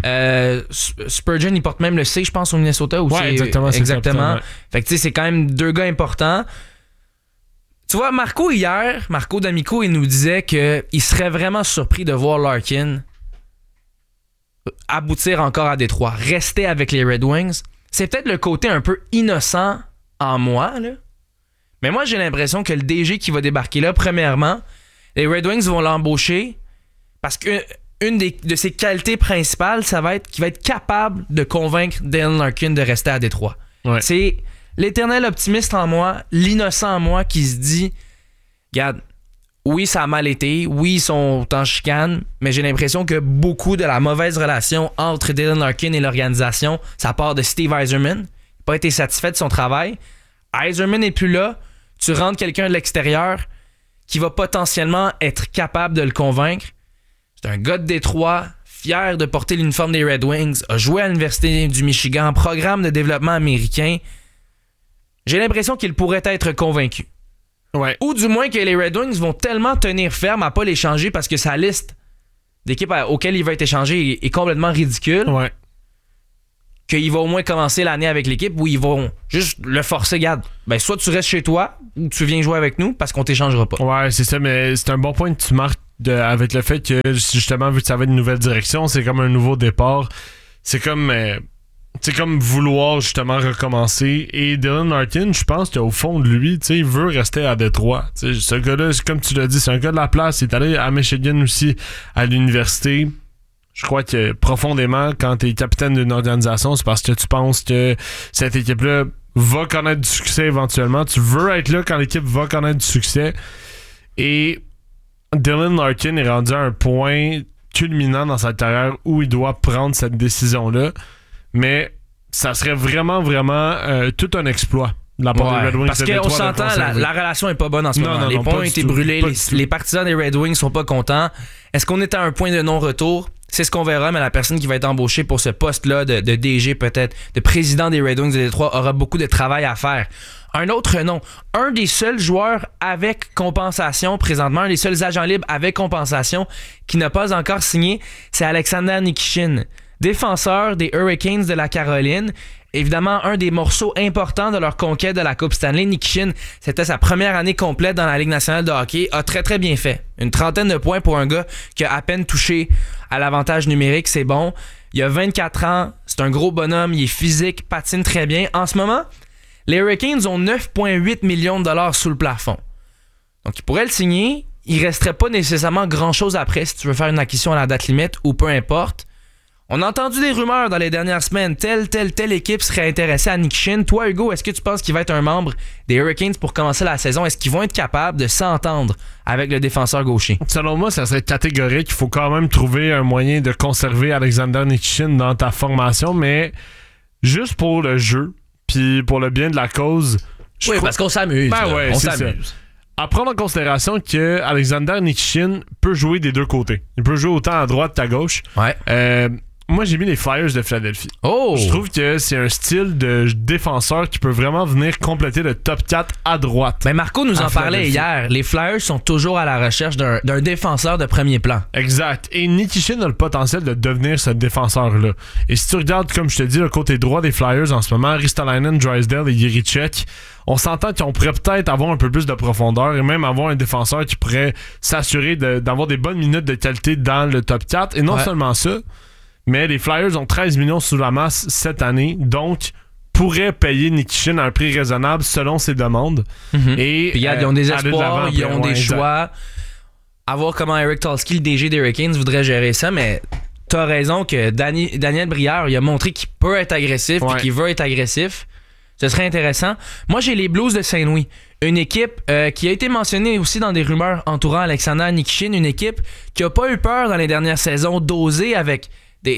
Spurgeon, il porte même le C, je pense, au Minnesota. Ouais, exactement. Exactement. Fait que tu sais, c'est quand même 2 gars importants. Tu vois, Marco D'Amico, il nous disait qu'il serait vraiment surpris de voir Larkin aboutir encore à Détroit, rester avec les Red Wings. C'est peut-être le côté un peu innocent en moi, là. Mais moi, j'ai l'impression que le DG qui va débarquer là, premièrement, les Red Wings vont l'embaucher parce que une de ses qualités principales, ça va être qu'il va être capable de convaincre Dylan Larkin de rester à Détroit. Ouais. C'est l'éternel optimiste en moi, l'innocent en moi qui se dit, regarde, oui, ça a mal été, oui, ils sont en chicane, mais j'ai l'impression que beaucoup de la mauvaise relation entre Dylan Larkin et l'organisation, ça part de Steve Yzerman. Il n'a pas été satisfait de son travail. Yzerman n'est plus là. Tu rentres quelqu'un de l'extérieur qui va potentiellement être capable de le convaincre. C'est un gars de Détroit, fier de porter l'uniforme des Red Wings, a joué à l'Université du Michigan, programme de développement américain. J'ai l'impression qu'il pourrait être convaincu. Ouais. Ou du moins que les Red Wings vont tellement tenir ferme à pas l'échanger parce que sa liste d'équipe auquel il va être échangé est complètement ridicule, Ouais. qu'il va au moins commencer l'année avec l'équipe où ils vont juste le forcer, regarde, ben soit tu restes chez toi ou tu viens jouer avec nous parce qu'on t'échangera pas. Ouais, c'est ça, mais c'est un bon point que tu marques avec le fait que, justement, vu que ça va être une nouvelle direction, c'est comme un nouveau départ. C'est comme vouloir, justement, recommencer. Et Dylan Larkin, je pense qu'au fond de lui, tu sais, il veut rester à Détroit. Tu sais, ce gars-là, comme tu l'as dit, c'est un gars de la place. Il est allé à Michigan aussi, à l'université. Je crois que profondément, quand t'es capitaine d'une organisation, c'est parce que tu penses que cette équipe-là va connaître du succès éventuellement. Tu veux être là quand l'équipe va connaître du succès. Et Dylan Larkin est rendu à un point culminant dans sa carrière où il doit prendre cette décision-là. Mais ça serait vraiment, vraiment tout un exploit de la part des Red Wings. Parce qu'on s'entend, la relation est pas bonne en ce moment. Les points ont été brûlés, les partisans des Red Wings sont pas contents. Est-ce qu'on est à un point de non-retour? C'est ce qu'on verra, mais la personne qui va être embauchée pour ce poste-là de DG, peut-être, de président des Red Wings de Détroit, aura beaucoup de travail à faire. Un autre nom, un des seuls joueurs avec compensation présentement, un des seuls agents libres avec compensation qui n'a pas encore signé, c'est Alexander Nikishin, défenseur des Hurricanes de la Caroline. Évidemment, un des morceaux importants de leur conquête de la Coupe Stanley. Nikishin, c'était sa première année complète dans la Ligue nationale de hockey. A très très bien fait. Une trentaine de points pour un gars qui a à peine touché à l'avantage numérique, c'est bon. Il a 24 ans, c'est un gros bonhomme, il est physique, patine très bien. En ce moment, les Hurricanes ont 9,8 millions de dollars sous le plafond. Donc, ils pourraient le signer. Il resterait pas nécessairement grand-chose après si tu veux faire une acquisition à la date limite ou peu importe. On a entendu des rumeurs dans les dernières semaines. Telle équipe serait intéressée à Nikishin. Toi, Hugo, est-ce que tu penses qu'il va être un membre des Hurricanes pour commencer la saison? Est-ce qu'ils vont être capables de s'entendre avec le défenseur gaucher? Selon moi, ça serait catégorique. Il faut quand même trouver un moyen de conserver Alexander Nikishin dans ta formation, mais juste pour le jeu, puis pour le bien de la cause. Parce qu'on s'amuse. Ouais, on s'amuse. s'amuse. À prendre en considération que Alexander Nikishin peut jouer des deux côtés. Il peut jouer autant à droite qu'à gauche. Ouais. Moi, j'ai mis les Flyers de Philadelphie. Oh! Je trouve que c'est un style de défenseur qui peut vraiment venir compléter le top 4 à droite. Mais Marco nous en parlait hier. Les Flyers sont toujours à la recherche d'un défenseur de premier plan. Exact. Et Nikishin a le potentiel de devenir ce défenseur-là. Et si tu regardes, comme je te dis, le côté droit des Flyers en ce moment, Ristolainen, Drysdale et Jiricek, on s'entend qu'on pourrait peut-être avoir un peu plus de profondeur et même avoir un défenseur qui pourrait s'assurer d'avoir des bonnes minutes de qualité dans le top 4. Et non seulement ça, mais les Flyers ont 13 millions sous la masse cette année, donc pourraient payer Nikishin à un prix raisonnable selon ses demandes. Et puis ils ont des espoirs, ils ont des choix. À voir comment Eric Tulsky, le DG des Hurricanes, voudrait gérer ça, mais t'as raison que Daniel Brière, il a montré qu'il peut être agressif et qu'il veut être agressif. Ce serait intéressant. Moi, j'ai les Blues de Saint-Louis. Une équipe qui a été mentionnée aussi dans des rumeurs entourant Alexander Nikishin. Une équipe qui a pas eu peur dans les dernières saisons d'oser avec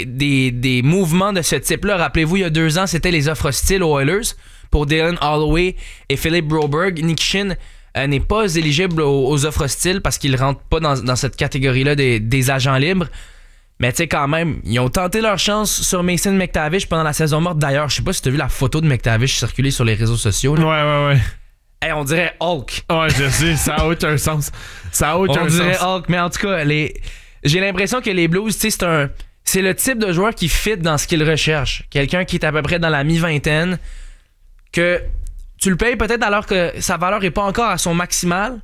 des mouvements de ce type-là. Rappelez-vous, il y a 2 ans, c'était les offres hostiles aux Oilers pour Dylan Holloway et Philip Broberg. Nikishin n'est pas éligible aux offres hostiles parce qu'il rentre pas dans cette catégorie-là des agents libres. Mais tu sais, quand même, ils ont tenté leur chance sur Mason McTavish pendant la saison morte. D'ailleurs, je sais pas si tu as vu la photo de McTavish circuler sur les réseaux sociaux. Là. Ouais. Hey, on dirait Hulk. Ouais, je sais, ça a aucun sens. On dirait Hulk, mais en tout cas, j'ai l'impression que les Blues, tu sais, c'est le type de joueur qui fit dans ce qu'il recherche. Quelqu'un qui est à peu près dans la mi-vingtaine, que tu le payes peut-être alors que sa valeur est pas encore à son maximum,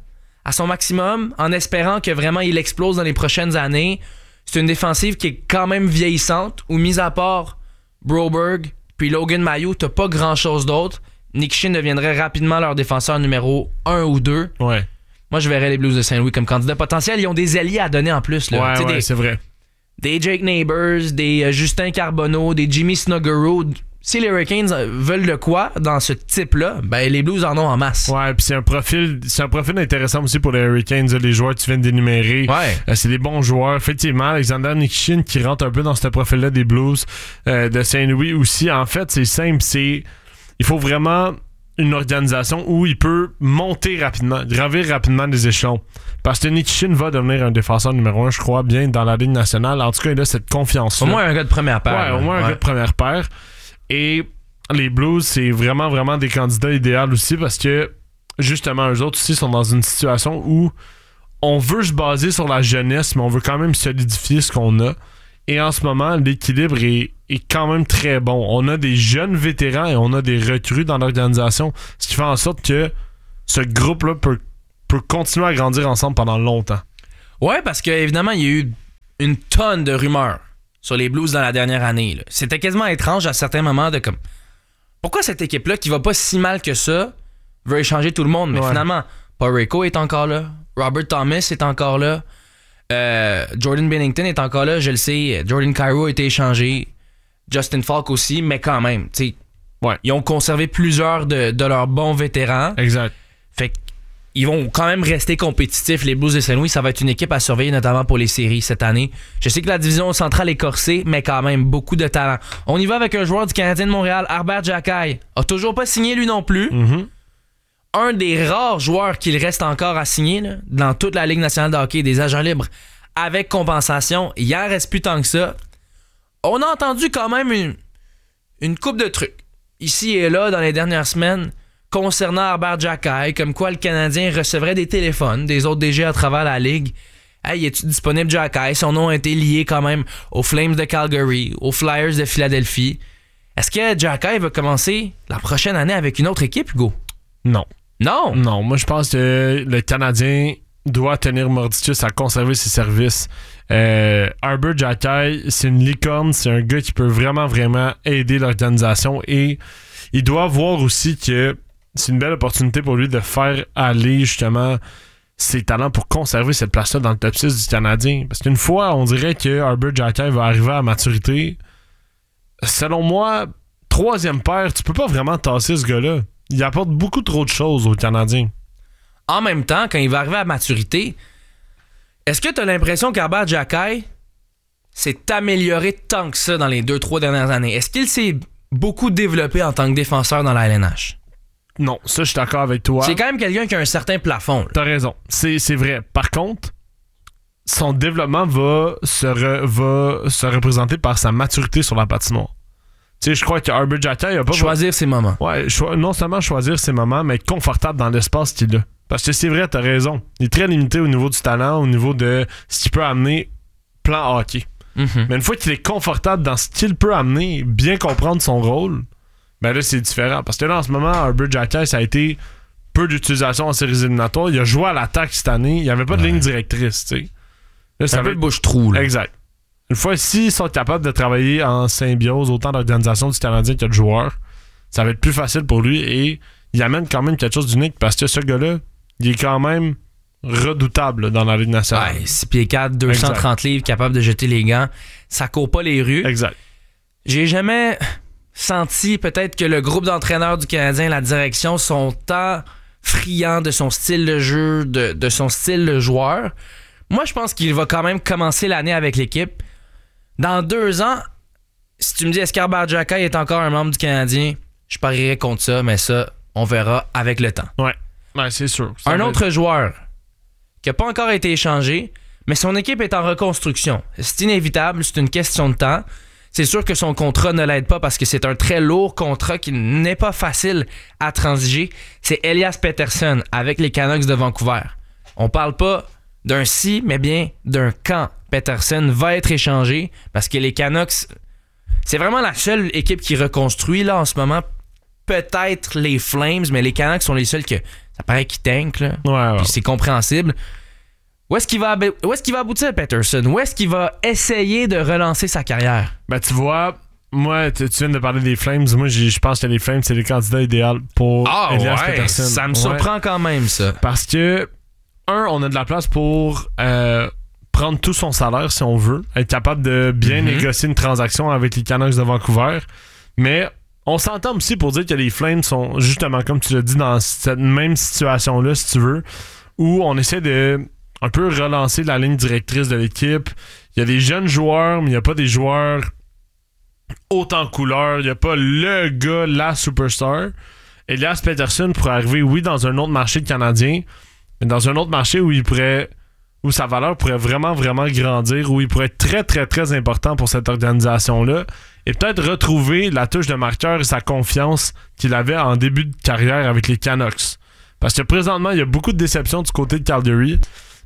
en espérant que vraiment il explose dans les prochaines années. C'est une défensive qui est quand même vieillissante, où mis à part Broberg puis Logan Mailloux, t'as pas grand-chose d'autre. Nikishin deviendrait rapidement leur défenseur numéro 1 ou 2. Ouais. Moi, je verrais les Blues de Saint-Louis comme candidat potentiel. Ils ont des alliés à donner en plus. Là. Ouais, c'est vrai. Des Jake Neighbors, des Justin Carbonneau, des Jimmy Snuggerud. Si les Hurricanes veulent de quoi dans ce type-là, ben les Blues en ont en masse. Ouais, puis c'est un profil intéressant aussi pour les Hurricanes, les joueurs que tu viens d'énumérer. Ouais. C'est des bons joueurs. Effectivement, Alexander Nikishin qui rentre un peu dans ce profil-là des Blues de Saint-Louis aussi. En fait, c'est simple, il faut vraiment une organisation où il peut monter rapidement, gravir rapidement des échelons. Parce que Nikishin va devenir un défenseur numéro 1, je crois, bien dans la Ligue nationale. En tout cas, il a cette confiance-là. Au moins un gars de première paire. Ouais, au moins un gars de première paire. Et les Blues, c'est vraiment, vraiment des candidats idéaux aussi parce que, justement, eux autres aussi sont dans une situation où on veut se baser sur la jeunesse, mais on veut quand même solidifier ce qu'on a. Et en ce moment, l'équilibre est quand même très bon. On a des jeunes vétérans et on a des recrues dans l'organisation, ce qui fait en sorte que ce groupe-là peut continuer à grandir ensemble pendant longtemps. Ouais, parce qu'évidemment, il y a eu une tonne de rumeurs sur les Blues dans la dernière année. Là. C'était quasiment étrange à certains moments de comme... Pourquoi cette équipe-là, qui va pas si mal que ça, veut échanger tout le monde? Mais finalement, Paul Rico est encore là. Robert Thomas est encore là. Jordan Binnington est encore là, je le sais. Jordan Kyrou a été échangé. Justin Falk aussi, mais quand même, tu sais, ils ont conservé plusieurs de leurs bons vétérans. Exact. Fait qu'ils vont quand même rester compétitifs. Les Blues de Saint-Louis, ça va être une équipe à surveiller, notamment pour les séries cette année. Je sais que la division centrale est corsée, mais quand même, beaucoup de talent. On y va avec un joueur du Canadien de Montréal, Herbert Jacquet. A toujours pas signé lui non plus. Mm-hmm. Un des rares joueurs qu'il reste encore à signer là, dans toute la Ligue nationale de hockey, des agents libres avec compensation. Il en reste plus tant que ça. On a entendu quand même une couple de trucs ici et là dans les dernières semaines concernant Herbert Jacquet, comme quoi le Canadien recevrait des téléphones des autres DG à travers la Ligue. Hey, est-tu disponible Jacquet? Son nom a été lié quand même aux Flames de Calgary, aux Flyers de Philadelphie. Est-ce que Jacquet va commencer la prochaine année avec une autre équipe, Hugo? Non. Non? Non, moi je pense que le Canadien doit tenir mordicus à conserver ses services. Herbert Jacquet, c'est une licorne, c'est un gars qui peut vraiment, vraiment aider l'organisation et il doit voir aussi que c'est une belle opportunité pour lui de faire aller justement ses talents pour conserver cette place-là dans le top 6 du Canadien. Parce qu'une fois, on dirait que Herbert Jacquet va arriver à maturité. Selon moi, 3e paire, tu peux pas vraiment tasser ce gars-là. Il apporte beaucoup trop de choses aux Canadiens. En même temps, quand il va arriver à maturité, est-ce que tu as l'impression qu'Herbert Jacquet s'est amélioré tant que ça dans les 2-3 dernières années? Est-ce qu'il s'est beaucoup développé en tant que défenseur dans la LNH? Non, ça, je suis d'accord avec toi. C'est quand même quelqu'un qui a un certain plafond. Là. T'as raison, c'est vrai. Par contre, son développement va se représenter par sa maturité sur la patinoire. Tu sais, je crois que Herbert Jacquet, il a pas... Choisir ses moments. Ouais, non seulement choisir ses moments, mais être confortable dans l'espace qu'il a. Parce que c'est vrai, t'as raison. Il est très limité au niveau du talent, au niveau de ce qu'il peut amener plan hockey. Mm-hmm. Mais une fois qu'il est confortable dans ce qu'il peut amener, bien comprendre son rôle, ben là, c'est différent. Parce que là, en ce moment, Herbert Jacquet, ça a été peu d'utilisation en séries éliminatoires. Il a joué à l'attaque cette année. Il n'y avait pas de ligne directrice, tu sais. Là, ça veut le bouche-trou, là. Exact. Une fois, s'ils sont capables de travailler en symbiose, autant d'organisations du Canadien que de joueurs, ça va être plus facile pour lui et il amène quand même quelque chose d'unique parce que ce gars-là, il est quand même redoutable dans la Ligue nationale. Ouais, 6 pieds 4, 230 livres, capable de jeter les gants. Ça court pas les rues. Exact. J'ai jamais senti peut-être que le groupe d'entraîneurs du Canadien, la direction, sont tant friands de son style de jeu, de son style de joueur. Moi, je pense qu'il va quand même commencer l'année avec l'équipe. Dans 2 ans, si tu me dis est-ce qu'Herbert Jacquet est encore un membre du Canadien, je parierais contre ça, mais ça, on verra avec le temps. Ouais c'est sûr. Un autre joueur qui n'a pas encore été échangé, mais son équipe est en reconstruction. C'est inévitable, c'est une question de temps. C'est sûr que son contrat ne l'aide pas parce que c'est un très lourd contrat qui n'est pas facile à transiger. C'est Elias Pettersson avec les Canucks de Vancouver. On parle pas d'un si, mais bien d'un quand Pettersson va être échangé parce que les Canucks, c'est vraiment la seule équipe qui reconstruit là en ce moment. Peut-être les Flames, mais les Canucks sont les seuls que ça paraît qu'ils tankent là. Ouais. Puis c'est compréhensible. Où est-ce qu'il va aboutir Pettersson? Où est-ce qu'il va essayer de relancer sa carrière? Ben tu vois, moi, tu viens de parler des Flames. Moi, je pense que les Flames, c'est les candidats idéaux pour Elias Pettersson. Ça me surprend quand même, ça. Parce que, on a de la place pour prendre tout son salaire, si on veut. Être capable de bien négocier une transaction avec les Canucks de Vancouver. Mais on s'entend aussi pour dire que les Flames sont, justement, comme tu l'as dit, dans cette même situation-là, si tu veux, où on essaie de un peu relancer la ligne directrice de l'équipe. Il y a des jeunes joueurs, mais il n'y a pas des joueurs haut en couleur. Il n'y a pas le gars, la superstar. Elias Pettersson pourrait arriver, oui, dans un autre marché canadien, mais dans un autre marché où où sa valeur pourrait vraiment, vraiment grandir, où il pourrait être très, très, très important pour cette organisation-là, et peut-être retrouver la touche de marqueur et sa confiance qu'il avait en début de carrière avec les Canucks. Parce que présentement, il y a beaucoup de déceptions du côté de Calgary,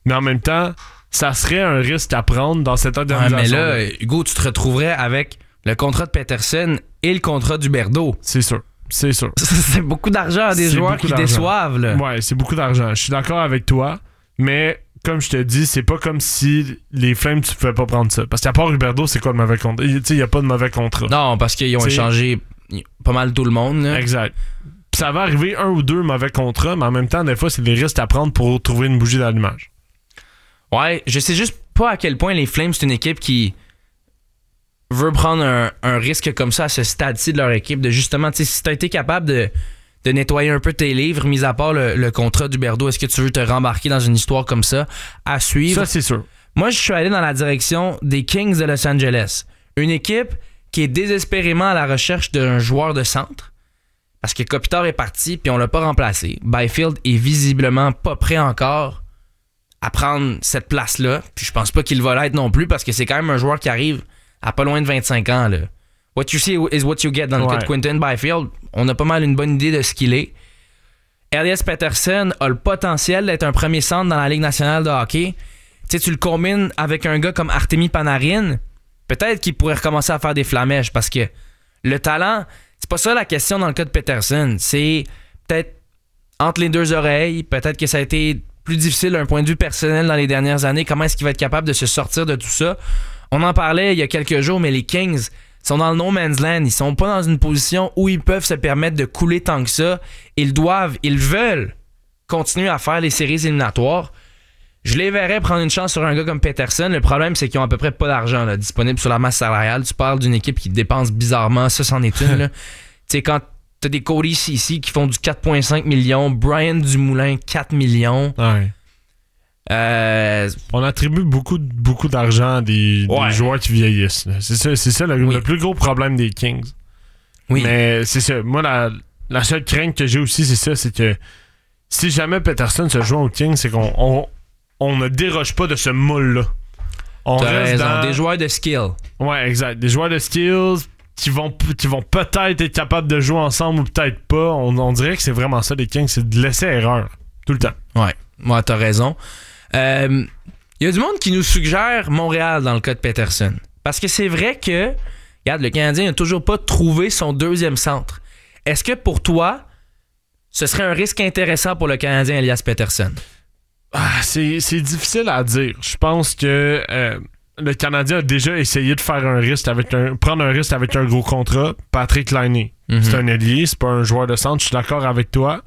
Mais en même temps, ça serait un risque à prendre dans cette organisation. Ouais, mais là, Hugo, tu te retrouverais avec le contrat de Peterson et le contrat d'Huberdeau. C'est sûr. C'est beaucoup d'argent à des joueurs qui déçoivent. Là. Ouais, c'est beaucoup d'argent. Je suis d'accord avec toi, mais comme je te dis, c'est pas comme si les Flames, tu pouvais pas prendre ça. Parce qu'à part Huberdeau, c'est quoi le mauvais contrat? Il n'y a pas de mauvais contrat. Non, parce qu'ils ont échangé pas mal tout le monde. Là. Exact. Puis ça va arriver 1 ou 2 mauvais contrats, mais en même temps, des fois, c'est des risques à prendre pour trouver une bougie d'allumage. Ouais, je sais juste pas à quel point les Flames, c'est une équipe qui veut prendre un risque comme ça à ce stade-ci de leur équipe. De justement, tu sais, si t'as été capable de nettoyer un peu tes livres, mis à part le contrat d'Huberdeau, est-ce que tu veux te rembarquer dans une histoire comme ça à suivre? Ça, c'est sûr. Moi, je suis allé dans la direction des Kings de Los Angeles. Une équipe qui est désespérément à la recherche d'un joueur de centre. Parce que Kopitar est parti, puis on l'a pas remplacé. Byfield est visiblement pas prêt encore à prendre cette place-là. Puis je pense pas qu'il va l'être non plus, parce que c'est quand même un joueur qui arrive à pas loin de 25 ans, là. What you see is what you get dans le cas de Quinton Byfield. On a pas mal une bonne idée de ce qu'il est. Elias Pettersson a le potentiel d'être un premier centre dans la Ligue nationale de hockey. Tu sais, tu le combines avec un gars comme Artemi Panarin, peut-être qu'il pourrait recommencer à faire des flamèches parce que le talent, c'est pas ça la question dans le cas de Pettersson. C'est peut-être entre les deux oreilles, peut-être que ça a été plus difficile d'un point de vue personnel dans les dernières années. Comment est-ce qu'il va être capable de se sortir de tout ça? On en parlait il y a quelques jours, mais les Kings sont dans le no man's land. Ils sont pas dans une position où ils peuvent se permettre de couler tant que ça. Ils veulent continuer à faire les séries éliminatoires. Je les verrais prendre une chance sur un gars comme Pettersson. Le problème, c'est qu'ils ont à peu près pas d'argent là, disponible sur la masse salariale. Tu parles d'une équipe qui dépense bizarrement. Ça, c'en est une. Tu sais, quand t'as des Cody Ceci qui font du 4,5 millions, Brian Dumoulin, 4 millions. Ouais. On attribue beaucoup d'argent à des joueurs qui vieillissent. Là. C'est ça le plus gros problème des Kings. Oui. Mais c'est ça. Moi, la seule crainte que j'ai aussi, c'est ça, c'est que si jamais Pettersson se joue aux Kings, c'est qu'on ne déroge pas de ce moule-là. On T'as reste raison, dans... des joueurs de skill. Ouais, exact. Des joueurs de skills qui vont peut-être être capables de jouer ensemble ou peut-être pas. On dirait que c'est vraiment ça, les Kings, c'est de laisser erreur. Tout le temps. Ouais, t'as raison. Il y a du monde qui nous suggère Montréal dans le cas de Pettersson. Parce que c'est vrai que, regarde, le Canadien n'a toujours pas trouvé son deuxième centre. Est-ce que pour toi, ce serait un risque intéressant pour le Canadien Elias Pettersson? C'est difficile à dire. Je pense que le Canadien a déjà essayé de faire prendre un risque avec un gros contrat. Patrick Laine. C'est un ailier, c'est pas un joueur de centre. Je suis d'accord avec toi.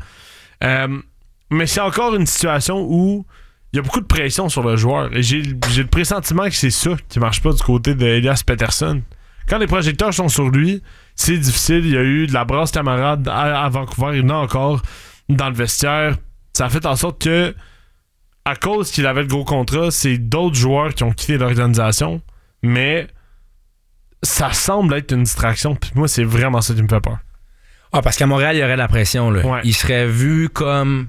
Mais c'est encore une situation où il y a beaucoup de pression sur le joueur. Et j'ai le pressentiment que c'est ça qui marche pas du côté d'Elias Pettersson. Quand les projecteurs sont sur lui, c'est difficile. Il y a eu de la brasse camarade à Vancouver. Il y en a encore dans le vestiaire. Ça a fait en sorte que, à cause qu'il avait le gros contrat, c'est d'autres joueurs qui ont quitté l'organisation. Mais ça semble être une distraction. Puis moi, c'est vraiment ça qui me fait peur. Ah, parce qu'à Montréal, il y aurait la pression. Là. Ouais. Il serait vu comme...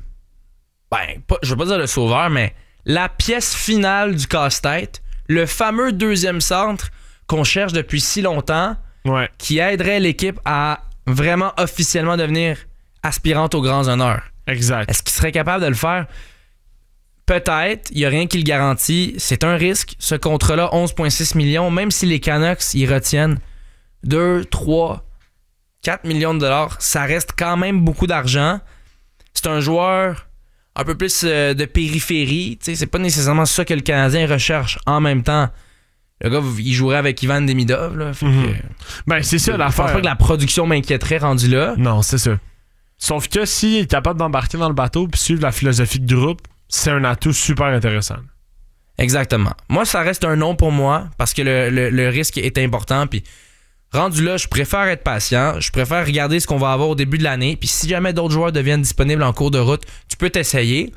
je veux pas dire le sauveur, mais la pièce finale du casse-tête, le fameux deuxième centre qu'on cherche depuis si longtemps, qui aiderait l'équipe à vraiment officiellement devenir aspirante aux grands honneurs. Exact. Est-ce qu'il serait capable de le faire? Peut-être, il n'y a rien qui le garantit. C'est un risque. Ce contrat-là, 11,6 millions, même si les Canucks y retiennent 2, 3, 4 millions de dollars, ça reste quand même beaucoup d'argent. C'est un joueur un peu plus de périphérie. T'sais, c'est pas nécessairement ça que le Canadien recherche en même temps. Le gars, il jouerait avec Ivan Demidov. Là, fait que, c'est ça l'affaire. Je pense pas que la production m'inquiéterait rendu là. Non, c'est ça. Sauf que s'il est capable d'embarquer dans le bateau et suivre la philosophie de groupe, c'est un atout super intéressant. Exactement. Moi, ça reste un non pour moi parce que le risque est important. Puis rendu là, je préfère être patient. Je préfère regarder ce qu'on va avoir au début de l'année. Puis si jamais d'autres joueurs deviennent disponibles en cours de route, tu peux t'essayer.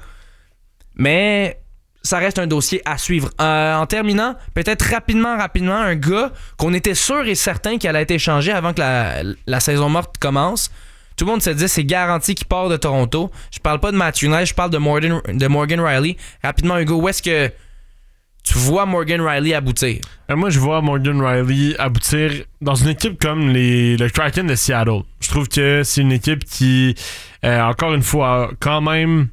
Mais ça reste un dossier à suivre. En terminant, peut-être rapidement, un gars qu'on était sûr et certain qu'il allait être échangé avant que la saison morte commence. Tout le monde se dit c'est garanti qu'il part de Toronto. Je parle pas de Matthew Knight, je parle de Morgan Riley. Rapidement, Hugo, où est-ce que tu vois Morgan Riley aboutir? Moi, je vois Morgan Riley aboutir dans une équipe comme le Kraken de Seattle. Je trouve que c'est une équipe qui, encore une fois, quand même,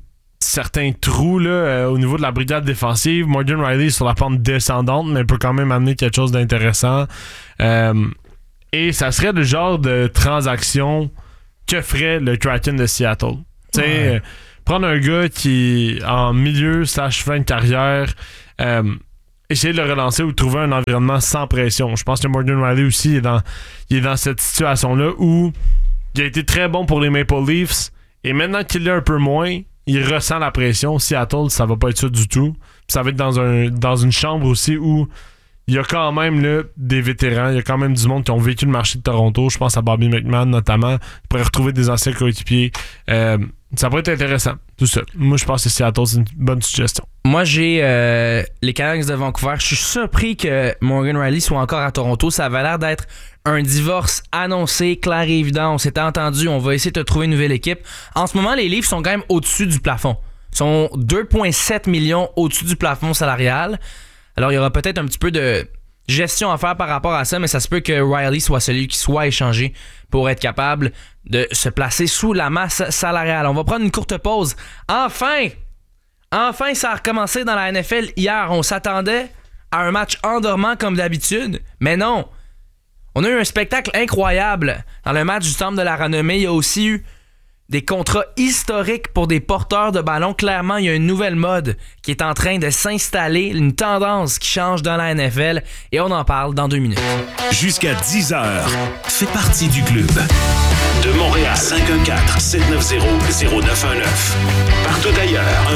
certains trous là, au niveau de la brigade défensive. Morgan Riley est sur la pente descendante, mais peut quand même amener quelque chose d'intéressant. Et ça serait le genre de transaction que ferait le Kraken de Seattle. Tu sais, prendre un gars qui est en milieu / fin de carrière, essayer de le relancer ou trouver un environnement sans pression. Je pense que Morgan Riley aussi il est dans cette situation-là où il a été très bon pour les Maple Leafs et maintenant qu'il l'est un peu moins, il ressent la pression. Seattle, ça va pas être ça du tout. Puis ça va être dans une chambre aussi où il y a quand même là, des vétérans, il y a quand même du monde qui ont vécu le marché de Toronto. Je pense à Bobby McMahon notamment. Il pourrait retrouver des anciens coéquipiers. Ça pourrait être intéressant, tout ça. Moi, je pense que Seattle, c'est une bonne suggestion. Moi, j'ai les Canucks de Vancouver. Je suis surpris que Morgan Riley soit encore à Toronto. Ça avait l'air d'être un divorce annoncé, clair et évident. On s'était entendu, on va essayer de trouver une nouvelle équipe. En ce moment, les Leafs sont quand même au-dessus du plafond. Ils sont 2,7 millions au-dessus du plafond salarial. Alors, il y aura peut-être un petit peu de gestion à faire par rapport à ça, mais ça se peut que Riley soit celui qui soit échangé pour être capable de se placer sous la masse salariale. On va prendre une courte pause. Enfin, ça a recommencé dans la NFL hier. On s'attendait à un match endormant comme d'habitude, mais non. On a eu un spectacle incroyable dans le match du Temple de la Renommée. Il y a aussi eu des contrats historiques pour des porteurs de ballon. Clairement, il y a une nouvelle mode qui est en train de s'installer, une tendance qui change dans la NFL et on en parle dans 2 minutes. Jusqu'à 10h, fais partie du club. De Montréal, 514-790-0919. Partout ailleurs,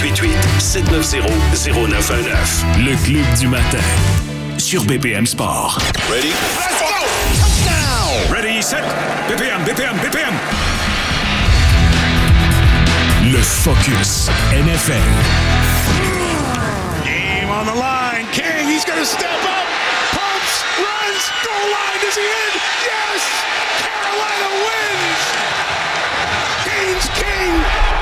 1-888-790-0919. Le club du matin. Sur BPM Sport. Ready? Let's go! Touchdown! Ready, set, BPM. Le Focus NFL. Game on the line. King, he's going to step up. Pumps, runs, goal line. Is he in? Yes! Carolina wins! Haynes King!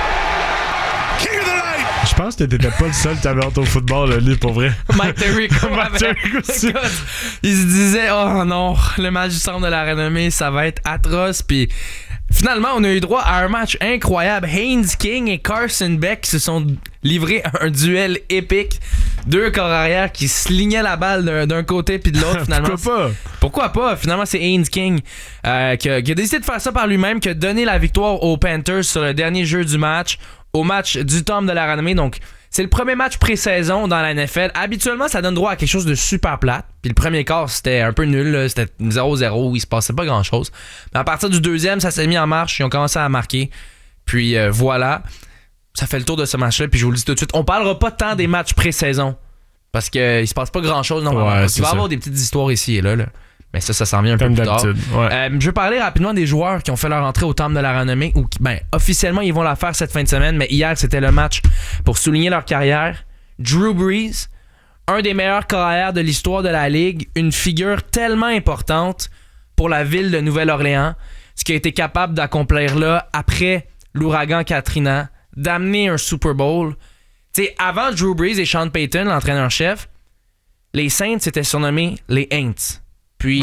King of the night! Je pense que t'étais pas le seul qui avait hâte au football, là, lui, pour vrai. Mike Tirico aussi. Il se disait, oh non, le match du Centre de la Renommée, ça va être atroce. Puis finalement, on a eu droit à un match incroyable. Haynes King et Carson Beck se sont livrés à un duel épique. 2 corps arrière qui se lignaient la balle d'un côté puis de l'autre, finalement. Pourquoi pas? Finalement, c'est Haynes King qui a décidé de faire ça par lui-même, qui a donné la victoire aux Panthers sur le dernier jeu du match, au match du Temple de la Renommée. Donc, c'est le premier match pré-saison dans la NFL. Habituellement, ça donne droit à quelque chose de super plate. Puis le premier quart, c'était un peu nul. Là. C'était 0-0. Il se passait pas grand-chose. Mais à partir du deuxième, ça s'est mis en marche. Ils ont commencé à marquer. Puis voilà. Ça fait le tour de ce match-là. Puis je vous le dis tout de suite, on parlera pas tant des matchs pré-saison. Parce qu'il se passe pas grand-chose normalement. Ouais, il va y avoir des petites histoires ici et là. Mais ça s'en vient un peu plus tard. Ouais. Je veux parler rapidement des joueurs qui ont fait leur entrée au Temple de la Renommée ou qui, officiellement, ils vont la faire cette fin de semaine, mais hier, c'était le match pour souligner leur carrière. Drew Brees, un des meilleurs carrières de l'histoire de la Ligue, une figure tellement importante pour la ville de Nouvelle-Orléans, ce qui a été capable d'accomplir là, après l'ouragan Katrina, d'amener un Super Bowl. T'sais, avant Drew Brees et Sean Payton, l'entraîneur-chef, les Saints étaient surnommés les Aints. Puis,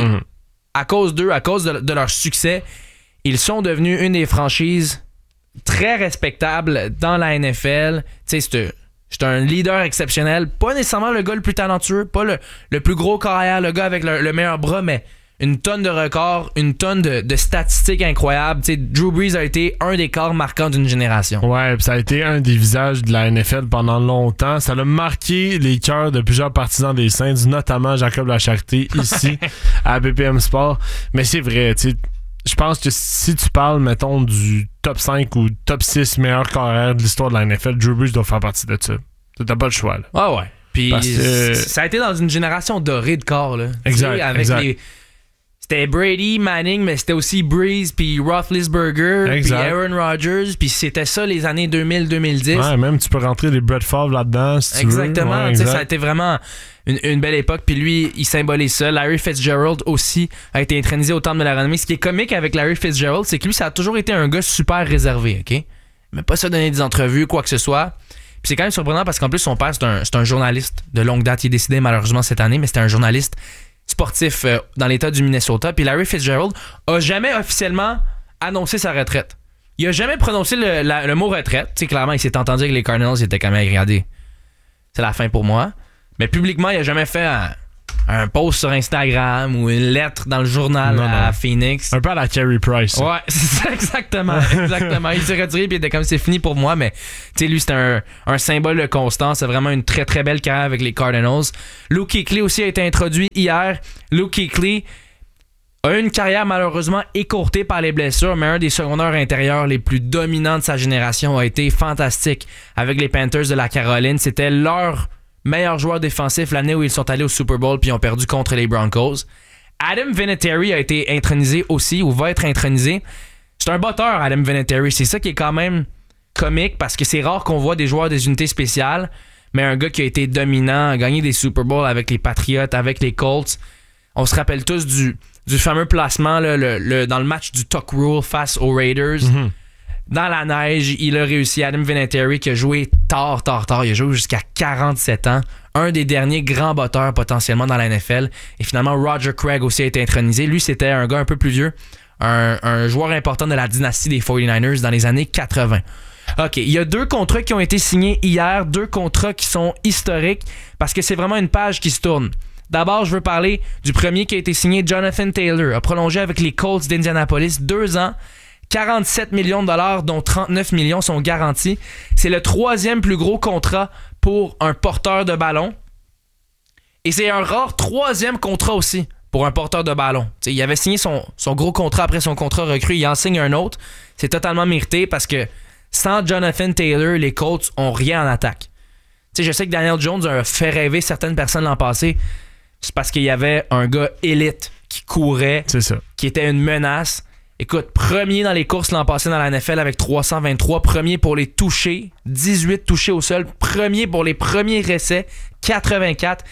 à cause d'eux, à cause de leur succès, ils sont devenus une des franchises très respectables dans la NFL. Tu sais, c'est un leader exceptionnel. Pas nécessairement le gars le plus talentueux, pas le plus gros carrière, le gars avec le meilleur bras, mais une tonne de records, une tonne de statistiques incroyables. Tu sais, Drew Brees a été un des corps marquants d'une génération. Ouais, pis ça a été un des visages de la NFL pendant longtemps. Ça a marqué les cœurs de plusieurs partisans des Saints, notamment Jacob Lacharité, ici, à BPM Sport. Mais c'est vrai, tu sais, je pense que si tu parles, mettons, du top 5 ou top 6 meilleurs carrières de l'histoire de la NFL, Drew Brees doit faire partie de ça. T'as pas le choix, là. Ah ouais. Puis ça a été dans une génération dorée de corps, là. Exact, avec exact. C'était Brady, Manning, mais c'était aussi Brees, puis Roethlisberger, puis Aaron Rodgers, puis c'était ça les années 2000-2010. Ouais, même tu peux rentrer les Brett Favre là-dedans si tu veux. Exactement, ouais, ça a été vraiment une belle époque, puis lui, il symbolise ça. Larry Fitzgerald aussi a été intronisé au Temple de la Renommée. Ce qui est comique avec Larry Fitzgerald, c'est que lui, ça a toujours été un gars super réservé, OK? Mais pas ça donner des entrevues, quoi que ce soit. Puis c'est quand même surprenant parce qu'en plus, son père, c'est un journaliste de longue date. Il est décédé malheureusement cette année, mais c'était un journaliste sportif dans l'état du Minnesota. Puis Larry Fitzgerald a jamais officiellement annoncé sa retraite. il a jamais prononcé le mot retraite. Tu sais, clairement, il s'est entendu avec les Cardinals, il était quand même regardé. C'est la fin pour moi. Mais publiquement, il a jamais fait un post sur Instagram ou une lettre dans le journal à Phoenix. Un peu à la Carey Price. Ouais, c'est ça, exactement. Il s'est retiré puis il était comme c'est fini pour moi, mais tu sais, lui, c'était un symbole de constance. C'est vraiment une très très belle carrière avec les Cardinals. Luke Kuechly aussi a été introduit hier. Luke Kuechly a eu une carrière malheureusement écourtée par les blessures, mais un des secondaires intérieurs les plus dominants de sa génération a été fantastique avec les Panthers de la Caroline. C'était leur meilleur joueur défensif l'année où ils sont allés au Super Bowl puis ont perdu contre les Broncos. Adam Vinatieri a été intronisé aussi, ou va être intronisé. C'est un botteur, Adam Vinatieri. C'est ça qui est quand même comique, parce que c'est rare qu'on voit des joueurs des unités spéciales, mais un gars qui a été dominant, a gagné des Super Bowls avec les Patriots, avec les Colts. On se rappelle tous du fameux placement là, dans le match du Tuck Rule face aux Raiders. Mm-hmm. Dans la neige, il a réussi. Adam Vinatieri qui a joué tard. Il a joué jusqu'à 47 ans. Un des derniers grands batteurs potentiellement dans la NFL. Et finalement, Roger Craig aussi a été intronisé. Lui, c'était un gars un peu plus vieux. Un joueur important de la dynastie des 49ers dans les années 80. OK, il y a 2 contrats qui ont été signés hier. 2 contrats qui sont historiques parce que c'est vraiment une page qui se tourne. D'abord, je veux parler du premier qui a été signé. Jonathan Taylor a prolongé avec les Colts d'Indianapolis 2 ans. 47 millions de dollars, dont 39 millions sont garantis. C'est le 3e plus gros contrat pour un porteur de ballon. Et c'est un rare 3e contrat aussi pour un porteur de ballon. T'sais, il avait signé son gros contrat après son contrat recru. Il en signe un autre. C'est totalement mérité parce que sans Jonathan Taylor, les Colts ont rien en attaque. T'sais, je sais que Daniel Jones a fait rêver certaines personnes l'an passé. C'est parce qu'il y avait un gars élite qui courait, c'est ça, qui était une menace. Écoute, premier dans les courses l'an passé dans la NFL avec 323, premier pour les touchés, 18 touchés au sol, premier pour les premiers essais, 84,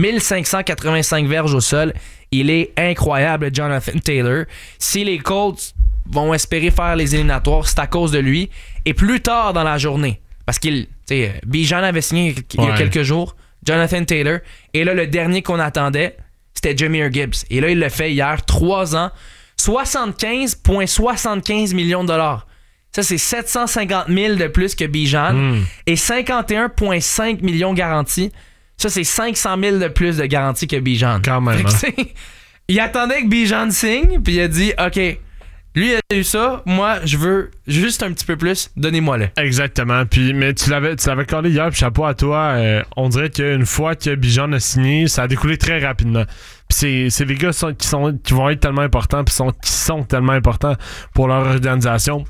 1585 verges au sol. Il est incroyable, Jonathan Taylor. Si les Colts vont espérer faire les éliminatoires, c'est à cause de lui. Et plus tard dans la journée, parce qu'il, Bijan avait signé il y a quelques jours, Jonathan Taylor. Et là, le dernier qu'on attendait, c'était Jahmyr Gibbs. Et là, il l'a fait hier, 3 ans. 75,75 millions de dollars. Ça, c'est 750 000 de plus que Bijan. Et 51,5 millions garantis. Ça, c'est 500 000 de plus de garantie que Bijan. Quand même. Il attendait que Bijan signe, puis il a dit, OK, lui, il a eu ça. Moi, je veux juste un petit peu plus. Donnez-moi-le. Exactement. Puis, mais tu l'avais collé hier, puis chapeau à toi. On dirait qu'une fois que Bijan a signé, ça a découlé très rapidement. Puis c'est les gars qui vont être tellement importants, puis qui sont tellement importants pour leur organisation.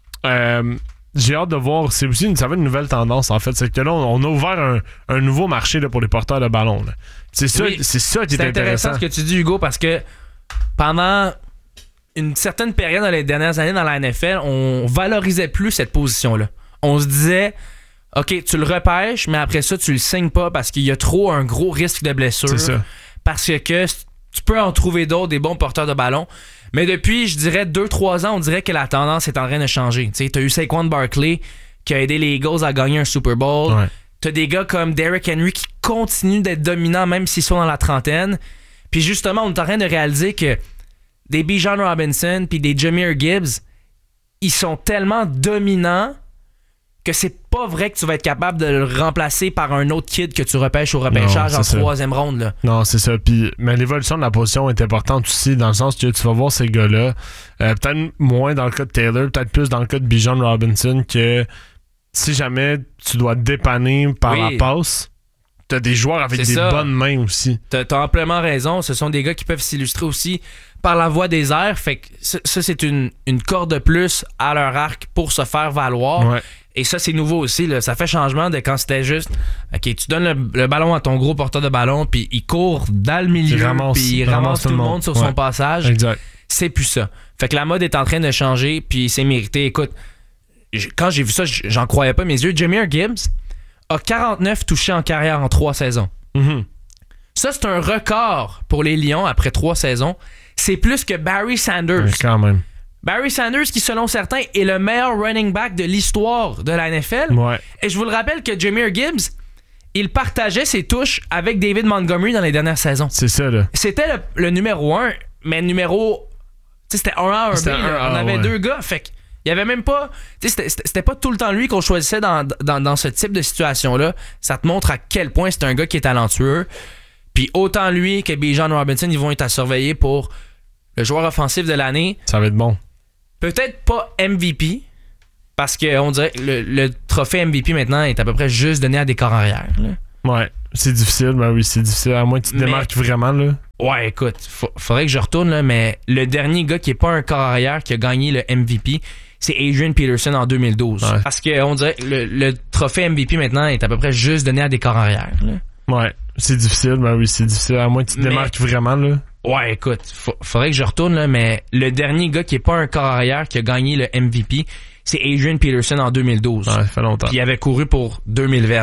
J'ai hâte de voir. Ça va être une nouvelle tendance, en fait. C'est que là, on a ouvert un nouveau marché là, pour les porteurs de ballon. Là. C'est ça qui est intéressant. Ce que tu dis, Hugo, parce que pendant une certaine période dans les dernières années dans la NFL, on valorisait plus cette position-là. On se disait, OK, tu le repêches, mais après ça, tu le signes pas parce qu'il y a trop un gros risque de blessure. C'est ça. Parce que tu peux en trouver d'autres, des bons porteurs de ballon. Mais depuis, je dirais, 2-3 ans, on dirait que la tendance est en train de changer. Tu as eu Saquon Barkley qui a aidé les Eagles à gagner un Super Bowl. Ouais. Tu as des gars comme Derrick Henry qui continuent d'être dominants même s'ils sont dans la trentaine. Puis justement, on est en train de réaliser que des Bijan Robinson puis des Jahmyr Gibbs, ils sont tellement dominants que c'est pas vrai que tu vas être capable de le remplacer par un autre kid que tu repêches au repêchage en 3e ronde. Là. Non, c'est ça. Mais l'évolution de la position est importante aussi, dans le sens que tu vas voir ces gars-là, peut-être moins dans le cas de Taylor, peut-être plus dans le cas de Bijan Robinson, que si jamais tu dois te dépanner par la passe, t'as des joueurs avec des bonnes mains aussi. T'as amplement raison. Ce sont des gars qui peuvent s'illustrer aussi par la voie des airs. Fait que ça, c'est une corde de plus à leur arc pour se faire valoir. Ouais. Et ça, c'est nouveau aussi. Là. Ça fait changement de quand c'était juste OK, tu donnes le ballon à ton gros porteur de ballon, puis il court dans le milieu, puis il ramasse tout le monde sur son passage. Exact. C'est plus ça. Fait que la mode est en train de changer, puis c'est mérité. Écoute, quand j'ai vu ça, j'en croyais pas mes yeux. Jahmyr Gibbs a 49 touchés en carrière en 3 saisons. Mm-hmm. Ça, c'est un record pour les Lions après 3 saisons. C'est plus que Barry Sanders. Oui, quand même. Barry Sanders, qui selon certains est le meilleur running back de l'histoire de la NFL. Ouais. Et je vous le rappelle que Jahmyr Gibbs, il partageait ses touches avec David Montgomery dans les dernières saisons. C'est ça, là. C'était le numéro 1, mais numéro... Tu sais, c'était 1A, 1B. On avait 2 gars. Fait que Il y avait même pas... Tu sais, c'était pas tout le temps lui qu'on choisissait dans ce type de situation-là. Ça te montre à quel point c'est un gars qui est talentueux. Puis autant lui que Bijan Robinson, ils vont être à surveiller pour le joueur offensif de l'année. Ça va être bon. Peut-être pas MVP, parce qu'on dirait que le trophée MVP maintenant est à peu près juste donné à des corps arrière. Là. Ouais, c'est difficile. Ben oui, c'est difficile. À moins que tu te démarques vraiment, là. Ouais, écoute, faudrait que je retourne, là, mais le dernier gars qui est pas un corps arrière qui a gagné le MVP, c'est Adrian Peterson en 2012. Ouais. Parce qu'on dirait que le trophée MVP maintenant est à peu près juste donné à des corps arrière. Là. Ouais, c'est difficile. Ben oui, c'est difficile. À moins que tu te démarques vraiment, là. Ouais, écoute, faudrait que je retourne, là, mais le dernier gars qui est pas un corps arrière qui a gagné le MVP, c'est Adrian Peterson en 2012. Ouais, ça fait longtemps. Puis il avait couru pour 2000 verges.